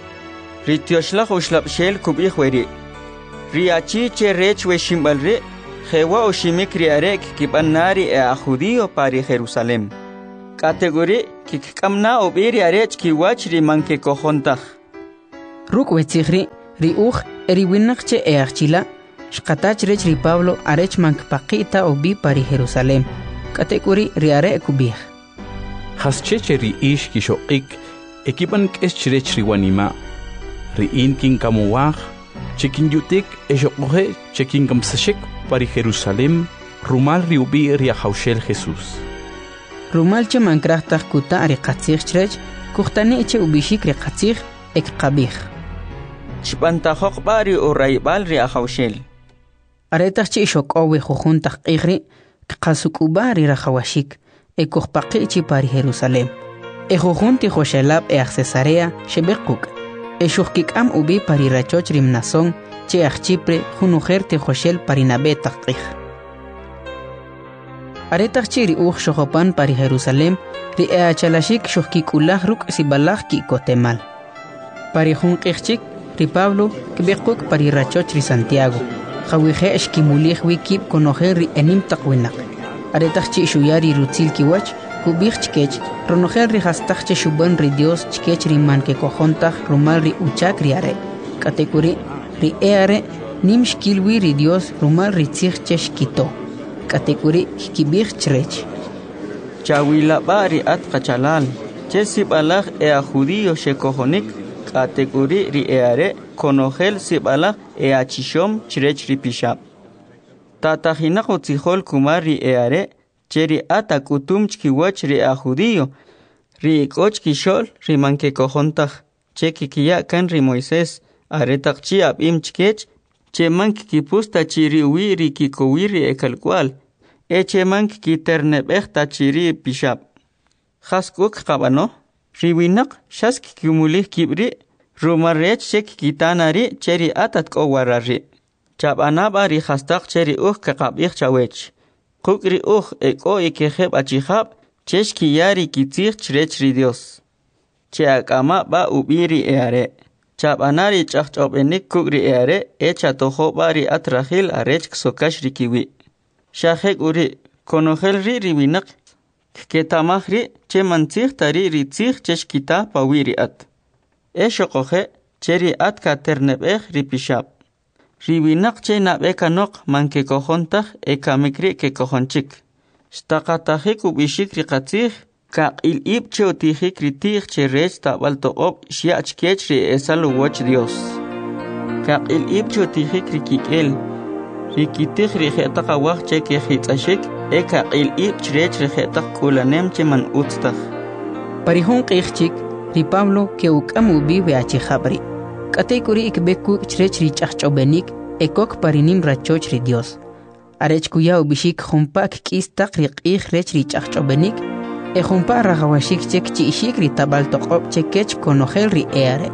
Speaker 4: ri tioshlaj ushlabshel kubij weri ri achi che rech we shimbal ri jewa oshimik riare kikibanari e a judío pari Jerusalem. Categoría kikamna obiri arech kiwach ri manke kojontaj.
Speaker 1: Ruk wetzigri ri uj eri winakche e achila shkatach rech ri Pablo arech mank paqita obi pari Jerusalem. Categoría ri are kubih.
Speaker 3: Hascheche ri ish kishoqik ekipan keschrech ri wanima. Ri inkin kamuwaj chekin yutik eshoqoje chekin kamsashek pari Jerusalem rumal ri ubi ri haushel Jesús.
Speaker 1: Rumalche mankrahtaj kuta ari qatzig chrech kuhtani eche ubishik ri qatzig ek qabih.
Speaker 4: Shpantajoq bari o raibal ri ahaushel.
Speaker 1: Aretach shok owe jujuntaj qigri qasukubari rahawashik e kuhpaqichi pari Jerusalem. E jujunti joshelab e Cesarea shebequk. E shuhkikam ubi pari rachoch rimnason che achchipre junujer te joshel pari nabetaj qig. Aretach chiri uj shohopan pari Jerusalem ri e achalashik shuhkikulah ruk sibalaj ki kotemal. Pari jun qigchik ri Pablo kbequk pari rachoch ri Santiago. Khawije eshkimulih wikib konojer ri enim taqwinak. Aretach chi shuyari rutzil kiwach kubich chkech ronojer ri hastach che shuban ri Dios chkech ri man ke kojontaj rumal ri uchak ri are. Katekuri ri e are nim shkilwi ri Dios rumal ri tzig cheshkito. Categoría kibich chrech.
Speaker 4: Chawila bari at kachalal. Chesib alag e a judío shekohonik. Categoría ri eare konogel sib alag e a chishom chrech ri pishab. Tatajinak utzihol kumar ri eare cheri ata kutum chkiwach ri a judío. Ri ikoch kishol ri manke kohontag. Cheki kiya kan ri Moisés aretak chi ab im chkech. Che mank ki pusta chiri wiri ki kowiri e kalkwal. E che mank ki ternebechta chiri pishab. Khaskuk qabano. Riwinak shask kumulih kibri. Rumarech shek kitanari cheri atat kowarari. Chabanaba ri khastak cheri uh kakabich chawech. Kukri uh eko ikeheb achihab. Chesh ki yari ki tzig chrech ri Dios. Che akama ba ubiri eare. Chabanari chachchobenik kugri eare echa tojo bari atrahil arech ksokash rikiwi. Shahek uri konogel ri riwinak ketamahri che mantzig tari ritzig cheshkita pawiri at. Esho kohe cheri at katernebech ripishab. Riwinak che nabeka nok manke kohontag eka mikri ke kohonchik. Stakatahik ubishik rikatzig ka il ib che otijik kritig che rech tabal toqob shiach kech ri esalo wach Dios. Ka il ib che otijik rikikel rikitig ri kheta qawach che ke khitsashik e ka il ib che rech ri kheta kulanem che man utstag.
Speaker 1: Parihun qichik ri Pablo ke ukamu bi we achi khabri. Kategory ikbeku chrech ri chachchobenik ekok parinim rachoch ri Dios. Arech kuya ubishik khumpak kistaq ri qig rech ri chachchobenik e jumpa rajawashik chek chi ishik ri tabal toqob chekech konogel ri eare.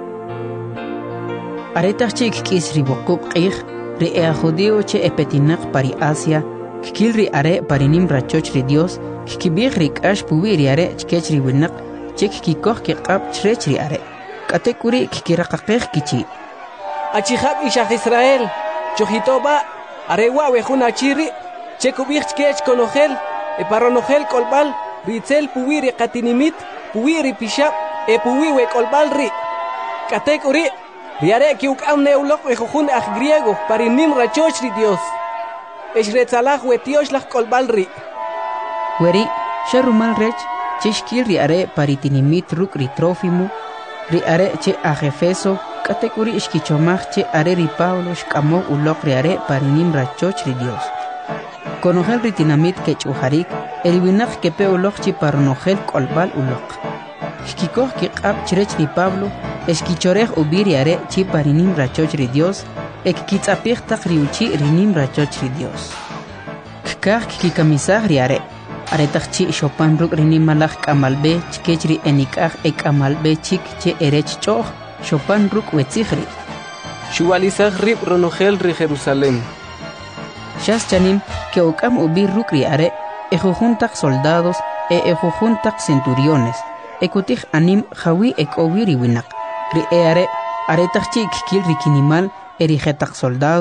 Speaker 1: Aretach chik kis ri bokub qig ri ea judío che epetinak pari Asia kikil ri are parinim rachoch ri Dios kikibig ri kash puwi ri are chkech ri winak chek kikoh kiqab chrech ri are. Katekuri kikiraqaqig kichi.
Speaker 5: Achihab ishach Israel chojitoba arewa wejun achiri chekubig chkech konogel e paronogel kolbal Ritzel puwiri katinimit, puwiri pishab, e puwiwe kolbalri. Katek uri, riare ki ukam neulok wejujun aj griego, parinim rachochri Dios. Eshretzalaj wetioslaj kolbalri.
Speaker 1: Weri, sharumal rech, cheshkil riare paritinimit ruk ritrofimu, riare che ajefeso, katek uri ishkichomaj che are ri Paulo shkamo ulok riare parinim rachochri Dios. Konogel ritinamit que chuharik, el winak que pe ulok chi paronogel kolbal ulok. Shkikoh ki qab chrech ri Pablo, esquichorej ubiriare chi parinim rachoch ri Dios, ek kitzapich tak riuchi rinim rachoch ri Dios. Kkah ki kamisah riare, aretach chi shopan ruk rinim malach kamalbe, chkech ri enikah ek amalbe chik che erech choch, shopan ruk wetzihri.
Speaker 5: Shualizah rib ronogel ri Jerusalem.
Speaker 1: Shas chanim que okam ubir rukri are ejujuntak soldados e ejujuntak centuriones ekutij anim jawi ekowiri winak ri are aretach chik kil rikinimal erigetak soldado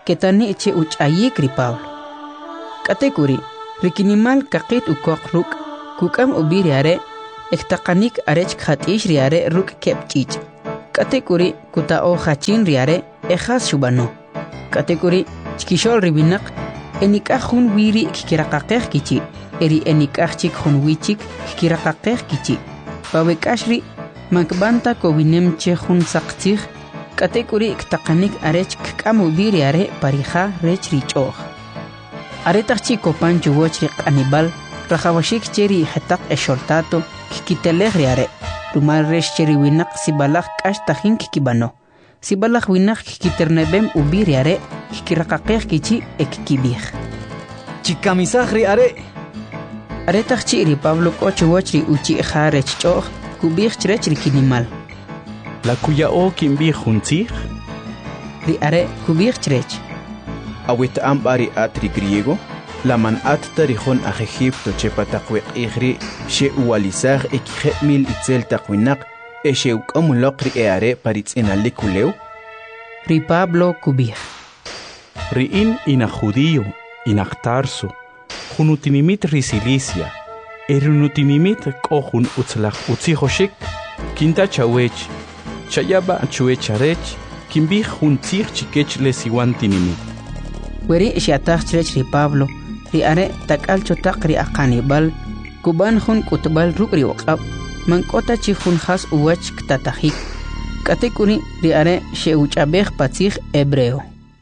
Speaker 1: ketani che uchayik ri Pablo. Katekuri, rikinimal kakit ukok ruk, kukam ubiri are, ektakanik arech khatish riare ruk kepchich. Katekuri kuta o hachin riare, ejas shubano. Katekuri, chkishol ribinak, enikahun wiri kikirakakeh kichi, eri enikahchik hun wichik kikirakakeh kichi. Pawekashri, makbanta kowinem che hun saktir, katekuri ktakanik arech kkamu biri are parija rech richoh. Aretachchi kopan chuwochri kanibal, rajawashik cheri hetak esholtato, kikiteleh riare, rumal resh cheri winak sibalak kash tahin kikibano. Sibalak winak kikiternebem ubiri are, kikirakakeh kichi ekikibih.
Speaker 7: Chikamisah riare.
Speaker 1: Aretachchi ri Pablo kochuwochri uchi jarech choh, kubih chrech rikinimal.
Speaker 3: La cuya o kimbi juntzig?
Speaker 1: Ri are kubih chrech.
Speaker 2: Awit ambari atri griego, la man at tarihon a Egipto chepatakwek igri, she ualizar ekijemil itzel takwinak, e she ukamulokri eare paritz inalikuleu?
Speaker 1: Ri Pablo kubih.
Speaker 3: Ri in ina judío, inaktarso, junutinimit risilicia, erunutinimit kohun utzlach utzihoshik, kinta chawech, chayaba chuecharech, kimbi juntzig chikech lesiwantinimit.
Speaker 1: Weri shiatach chrech ri Pablo, ri are takal chotak ri akanibal, kuban hun kutbal ruk ri waqab, mankota chi hun has uwach ktatahik. Katekuri ri are sheuchabej patzig hebreo.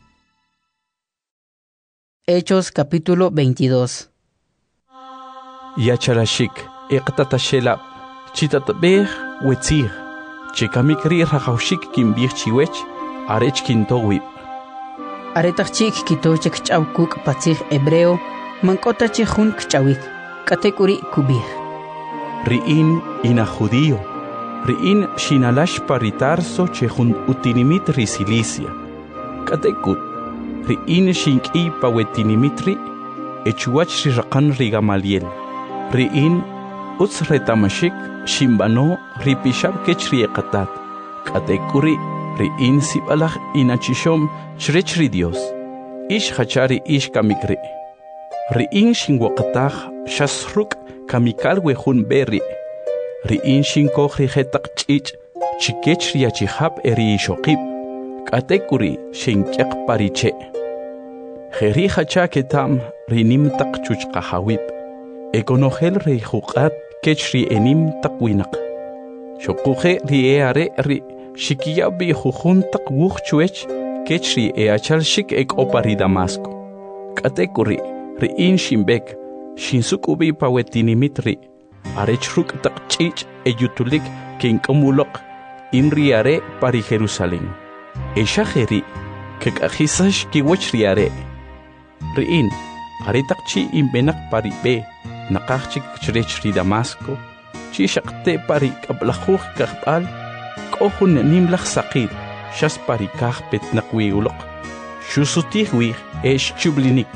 Speaker 1: Hechos capítulo veintidós.
Speaker 3: Yachalashik, eqtatashela, chitatbej wetzig, chikamikri rajaushik kimbij chiwech, arech kintowib.
Speaker 1: Aretachchik kitochek chawkuk patzig hebreo, mankota chi hun kchawik, katekuri kubih.
Speaker 3: Riin ina judío, riin shinalash paritarso che hun utinimit risilicia. Katekut, riin shinki pawetinimitri, echuach rirakan rigamaliel. Riin utz retamashik shimbano ripishab kechriekatat. Katekuri riin sibalach inachishom Shrechri Dios, ish hachari ish kamikri. Riin shinwakatach shasruk kamikal wehun berri. Riin shinkohri hetak chich, chikech riachihab eri shokib. Katekuri shinkyak pariche. Heri hacha ketam rinim tak chuch kahawib. Ekonogel ri hukat kech ri enim takwinak. Shokuhe ri eare ri shikiyabi huhun tak wuch chuech. Kechri e achal shik ek opari Damasco. Katekuri, ri in shimbek, shinsukubi pawetinimitri, arechruk tak chich e yutulik kinkamulok, in riare pari Jerusalem. E shaheri, kekahisash kiwachriare. Ri in, aretak chi imbenak pari be, nakachik chrechri Damasco, chi shakte pari kablahuch kahpal, kohun nimlach sakil. Shas parikah petnakwiulok. Shusutihwih esh chublinik.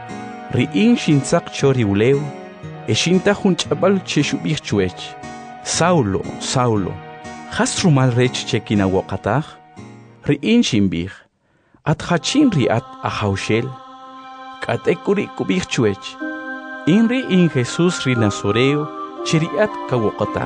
Speaker 3: Riin shinsak choriuleu, eshinta hunchabal cheshubih chuech. Saulo, Saulo, has rumal rech chekinawokatah? Riin shimbih, at hachin riat ahaushel. Katekuri kubih chuech. Inri in Jesus ri Nazoreo, chiriat kawokatah.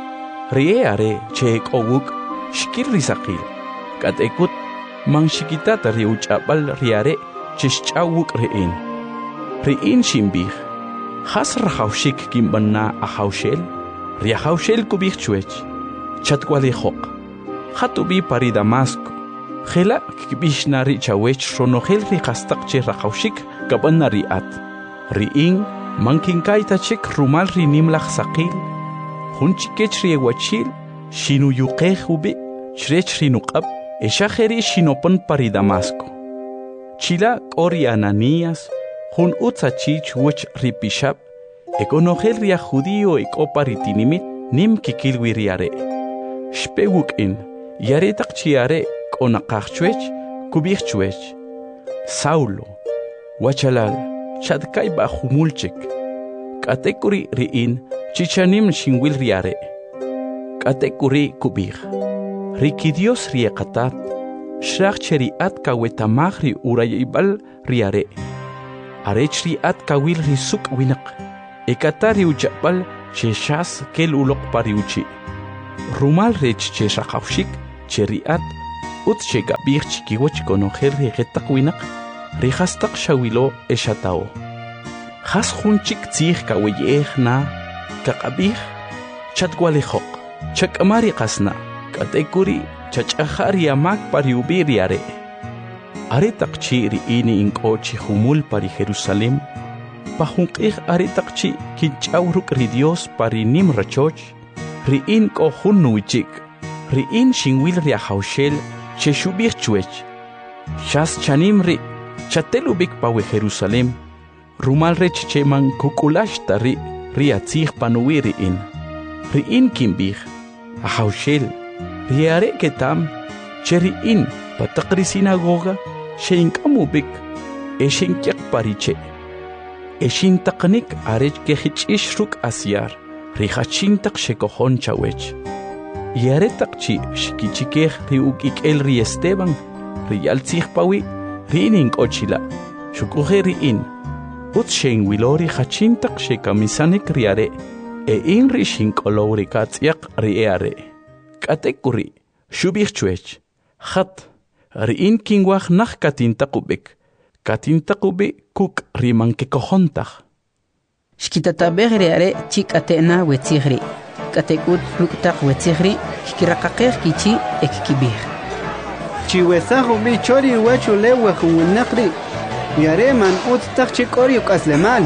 Speaker 3: Rieare chek owuk, shkir risakil. Katekut mang shikitata riuchabal riare chishchawuk rein. Rein shimbih. Has rahaushik kimbana ahaushel. Riahaushel kubih chuech. Chatwalihok. Hatubi pari Damasco. Hela kibishnari chawech ronogel rihastak che rahaushik kabana riat. Rein mankinkaita chek rumal rinimlach sakil. Hunchikech riewachil. Shinu yuqeh ubi. Chrech rinukab. Eshajeri shinopon pari Damasco. Chila kori Ananías, hun utzachich wuch ripishab, ekonogel ria judío ek oparitinimit, nim kikilwi riare. Shpewuk in, yaretak chiare konakachchuech, kubirchuech. Saulo, wachalal, chadkai bahumulchek. Katekuri riin, chichanim shinwil riare. Katekuri kubir. Riki Dios riekatat, shraq cheri at kawetamagri urayaibal riare arech ri at kawil risuk winak ekatari uchapal cheshas kel ulok pariuchi rumal rech cheshaqawshik cheri at ut chega bir chikiwach konojer regetak winak rihastaq shawilo eshatao khas khunchik tsig kaweyehna kaqabih chatwalihok chakamari qasna katekuri chachahari amak pariubiri are are taqchi ri ini inqochi humul pari Jerusalem pahunqih are taqchi kinchawruk ri Dios pari nim rachoch ri in ko hunnuichik ri in shinwil ri haushel cheshubih chuech shas chanim ri chatelubik pawe Jerusalem rumal rech cheman kukulash tari ri atzig panuiri in ri in kimbih a haushel riare ketam cheri in pataqri sinagoga sheinkamubik eshinkyak pariche eshin taqnik arech ke hich'ishruk asyar rihachintaq shekojon chawech yare taqchi shikichikej riukik el ri Esteban riyaltzig pawi rining ochila shukuje ri in ut shein wilori hachintaq shekamisanik riare e in rishin kolori katzyak riare katekuri shubich chuech khat rin kingwach nach katintaqubik katintaqubi kuk riman ke kohontaq
Speaker 1: shkitatabeg riare chik atena wetzigri katekut ruktaq wetzigri kiraqaqej kichi ekkibir
Speaker 2: chiwesajo bichori wachule wajunaqri yare man ut taqchi kori kaslemal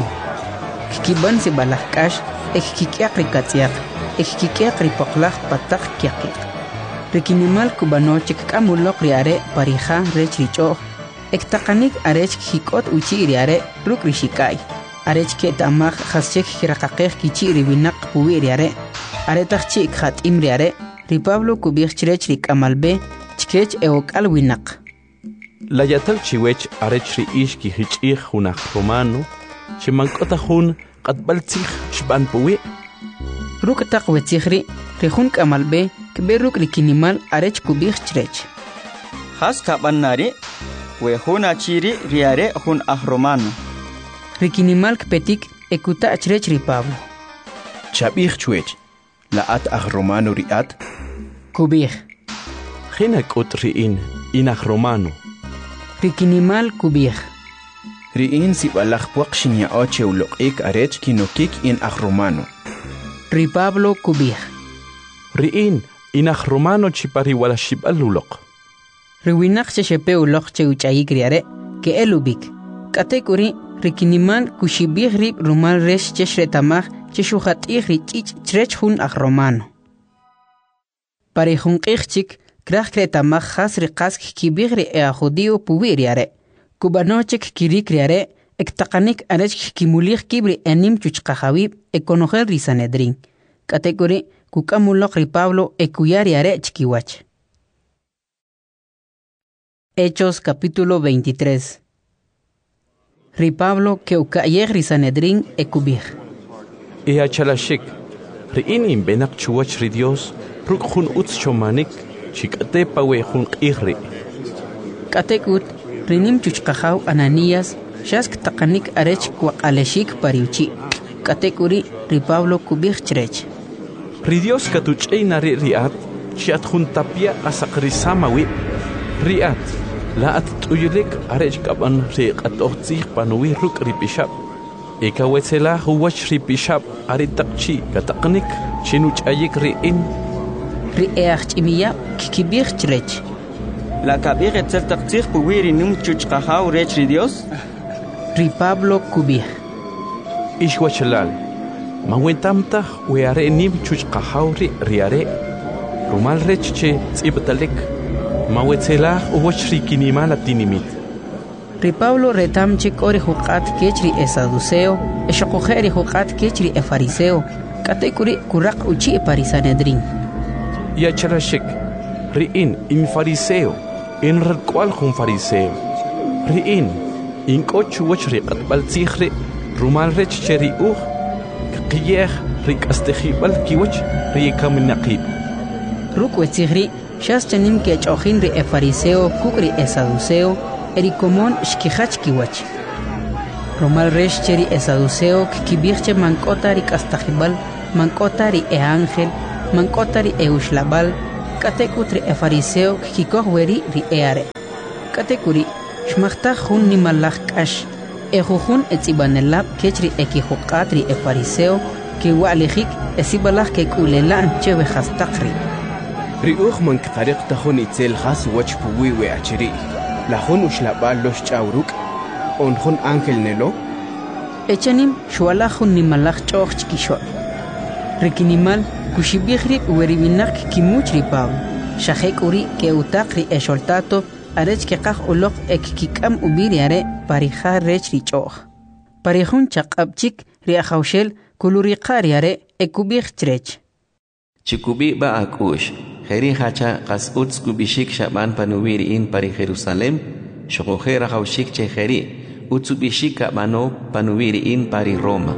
Speaker 1: kiban se balahkash ekkikyak rikatsiak ekkikyak ripoqlaq pataq kyaqik rikinimal kubanochik kamulok riare parija rech richo ektaqanik arech hikot uchi riare ruk rishikai arech ke tamaj khaschek kiraqaqej kichi ribinak puwi riare aretaqchi khat imriare ri Pablo kubich rech rikamalbe chkech eokal winaq
Speaker 3: la yatal chiwech arech ri ishki hich'ij hunaq romano chimankota hun qatbaltzig shban puwi
Speaker 1: ruk taq wetzigri rihun kamalbe kberuk rikinimal arech kubich chrech
Speaker 4: khas kabanari we huna chiri riare hun ahromano
Speaker 1: rikinimal kpetik ekuta chrech ri Pablo
Speaker 7: chabich chwech la at ahromano riat
Speaker 1: kubich
Speaker 3: khinak utriin in ahromano
Speaker 1: rikinimal kubich
Speaker 7: riin si balakh puaqshinya oche uloqik arech kinokik in ahromano
Speaker 1: ri Pablo kubich
Speaker 3: riin inach romano chipari wala shibaluloq
Speaker 1: riwinaq cheshepe uloq cheuchayik riare ke elubik katekuri rikinimal kushibih rib rumal resh cheshretamaj cheshuhatih richich chrech hun aj romano pari junqijchik kraj kretamaj has riqas kibih ri e judio puwi riare kubanochik kirik riare ektaqanik arech kimulih kibri enim chuchqajawib ekonojel ri Sanedrin katekuri kukamulok ri Pablo ekuyari are chikiwach. Hechos capítulo veintitrés. Ri Pablo que ukayer ri Sanedrin ekubir.
Speaker 3: E achalashik ri inim benak chuwach ri Dios ruk hun utz chomanik chikate pawe hun qihri.
Speaker 1: Katekut rinim chuchqajaw Ananías shask taqanik arech kwaqaleshik pariuchi. Katekuri ri Pablo kubir chrech.
Speaker 3: Ri Dios katuch'ey nari riat chiat juntapia asaqrisamawi riat la at tuyulik arech kaban ri qatoqtzig panuwi ruk ri pishab ekawetsela huwach ri pishab ari taqchi kataqnik chinuch'ayik ri in
Speaker 1: ri eachch'imiya kikibir chrech
Speaker 4: la kabir etzel taqtzig puwiri num chuchqajaw rech ri Dios
Speaker 1: ri Pablo kubir
Speaker 3: ishwachalal Mawentamta weare nim chuchqajawri riare rumal rechche tzibtalek mawetzela uwachri kinimal atinimit
Speaker 1: ri Pablo retamchik ori huqat kechri esaduceo eshoqojeri huqat kechri e fariseo katekuri kuraq uchi pari Sanedrin
Speaker 3: ya charashik riin in fariseo in rqual hun fariseo riin in kochu wachri qatbaltzigri rumal rechcheri u qiyeh rik astehibal kiwach rikam naqib
Speaker 1: ruk wetzigri shas chanim ke chojin ri e fariseo kukri e saduceo eri komon shkihach kiwach romal resh cheri e saduceo kibirche mankota ri kastajibal mankota ri e ángel mankota ri e ushlabal katekutri e fariseo kikoh weri ri e are katekuri shmachta hun ni malach kash e jujun e tsibanelab kechri e kihuqatri e fariseo ki wa'lijik e sibalach ke kulelan cheve hastaqri
Speaker 10: riuj man qariq tahun itzel khas wach puwi we achiri la hun ushlabal los chawruk on hun ángel nelo
Speaker 1: echanim shwala hun ni malach choch chkisho rikinimal kushibihri weribinak kimuchri pablo shahekuri ke utaqri e sholtato arech ke qaq uloq ek kikam ubiri are pariha rech ri choch parihun chaqabchik ri khawshel kuluri qari are ekubih trech
Speaker 6: chikubi ba akush kheri hacha qasut kubishik shaban panuwiri in pari Jerusalem shokhera khawshik che kheri utsubishik mano panuwiri in pari Roma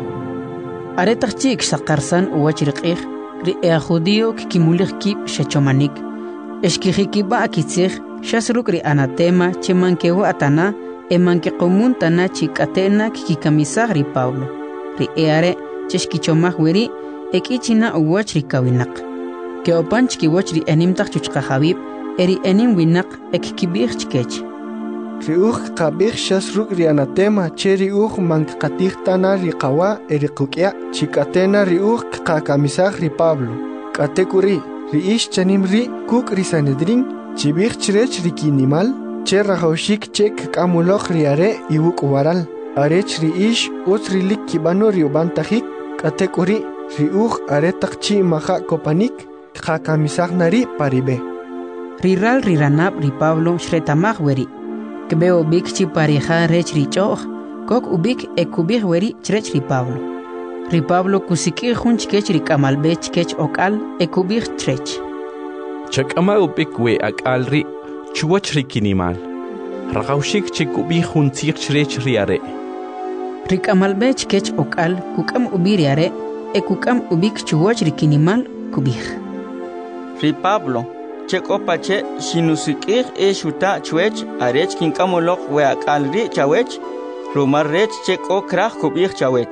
Speaker 1: are tachik saqarsan uwachriqih ri e judío kimulig kip shachomanik eshkihiki ba kitzig shasrukri anatema chemankewa atana emanke qomun tana chikatena kikamisag ri Pablo ri eare cheshkichomag weri ekichina uwachri kawinak ke opanch ki wachri enimtaq chuchqa habib eri enim winak ekkibig chkech
Speaker 2: ri uj qabig shasrukri anatema cheri uj manqatig tana ri qawa eri qukya chikatena ri uj qakamisag ri Pablo katekuri ri ish chanim ri kuk ri Sanedrin chibig chrech ri kinimal che rajawshik chek kamulok ri are iwuk waral arech ri ish utri lik kibano ri ubantajik katekuri ri uj are taqchi maha kopanik qakamisag nari paribe
Speaker 1: riral riranab ri Pablo shretamag weri kbeo bikchi parija rech ri choch kok ubik ekubig weri chrech ri Pablo ri Pablo kusiki junch kech ri kamalbech kech okal ekubig chrech
Speaker 3: chakama ubik we akal ri chuwach ri kinimal raqawshik chikubi juntzig chrech ri are
Speaker 1: ri kamalbech kech okal kukam ubiri are ekukam ubik chuwach ri kinimal kubig
Speaker 4: ri Pablo cheko pache sinusikir e shuta chwech arech kinkamolok we akalri chawech romar rech cheko krach kubig chawech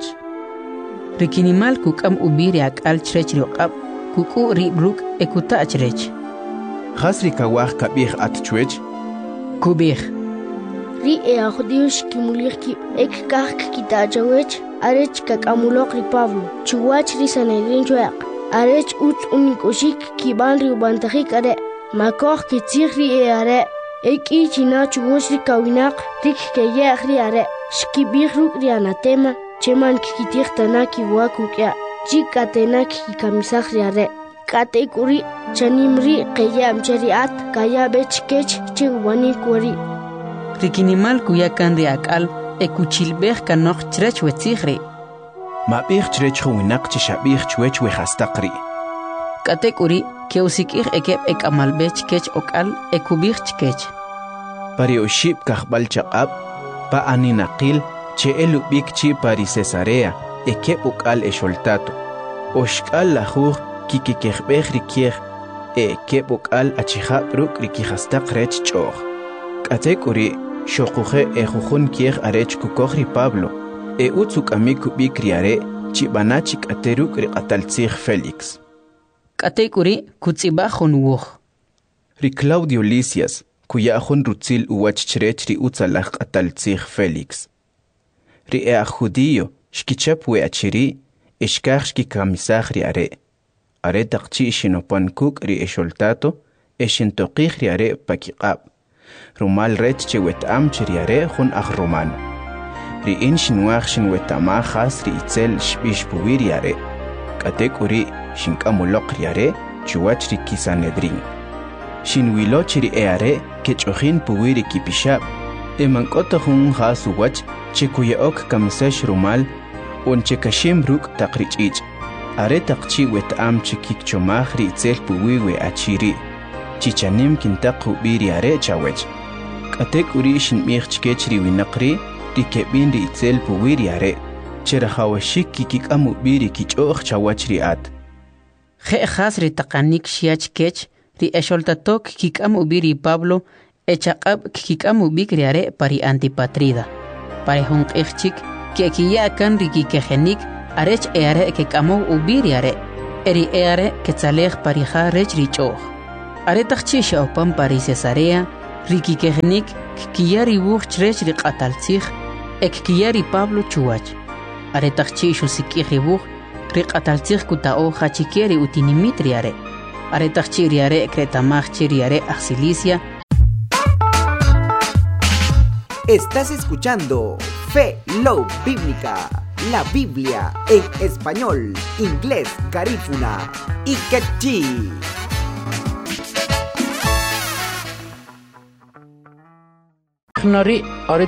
Speaker 1: rikinimal kukam ubiri akal chrech roqab kuku ri bruk ekuta achrech
Speaker 10: khasri kawah kabig at chwech
Speaker 1: kubig
Speaker 11: ri e akhdiush kimulir ki ek kak kita chawech arech kakamulok ri Pablo chuwach ri Sanedrin chwaq arech ut unikoshik kiban ri ubantajik are makoh kitzigri e are eki china chugosh ri kawinak rik keye ri are shkibiruk ri anatema cheman kikitir tanaki wakukya chikatena kikamisag ri are katekuri chanimri keye amchariat kaya bechkech chiwani kwari
Speaker 1: rikinimal kuyakan ri akal ekuchilbeh kanokh chrech wetzigri
Speaker 10: mabig chrech khwinak chishabig chwech we khastaqri
Speaker 1: katekuri keusikir ekep ekamalbech kech okal ekubig chkech
Speaker 10: pari oshib kahbal chaqab pa aninaqil che elubik chi pari Cesarea ekep okal esholtato oshkal lahuj kikikehbeh rikier ekep okal achihab ruk rikihastaq rech chog katekuri shoquje ejujun kier arech kukohri Pablo e utsuk amiku bikriare chibanachik ateruk riqataltzig Felix
Speaker 1: katekuri kutsiba khunwuh
Speaker 10: ri Claudio Lisias kuya khun rutzil uwach chrech ri utsalaq ataltzig Felix ri e judío shkichap we achiri ishkach ki kamisag ri are are taqchi shinopankuk ri esholtato eshintoqig ri are pakiqab rumal rech chewet am chri are khun ag romano ri in shinwach shinwetama khas ri itzel shbish puwiri are katekuri shinkamulok ri are chuwach ri Sanedrin shinwilo chri e are kechojin puwiri kipishab emankota hun khas uwach chikuyeok kamsesh rumal on chekashim ruk taqrichich are taqchi wetam chikik chomag ri itzel puwiwe achiri chichanim kintaqu biri are chawech katekuri shinmig chkech ri winaqri rikebin ri itzel puwiri are cherahawashik kikikamu biri kichoj chawach ri at
Speaker 1: khe khas ri taqanik shiach kech ri esholtatok kikam ubiri Pablo echaqab kikam ubik riare pari Antipatrida pari honqixchik kekiya kan ri kikejenik arech eare kekamo ubiri are eri eare ketzalej parija rech richoh are tachchisha opam pari Cesarea ri kikejenik kiyari buch rech ri qataltzig ek kiyari Pablo chuach are tachchishu sikiji buch ri qataltzig kutao hachikeri utinimit riare are tachchiriare cretamach chiriare axilicia.
Speaker 12: Estás escuchando Fe Love Bíblica, la Biblia en español, inglés, garífuna y quechí.
Speaker 9: Nari,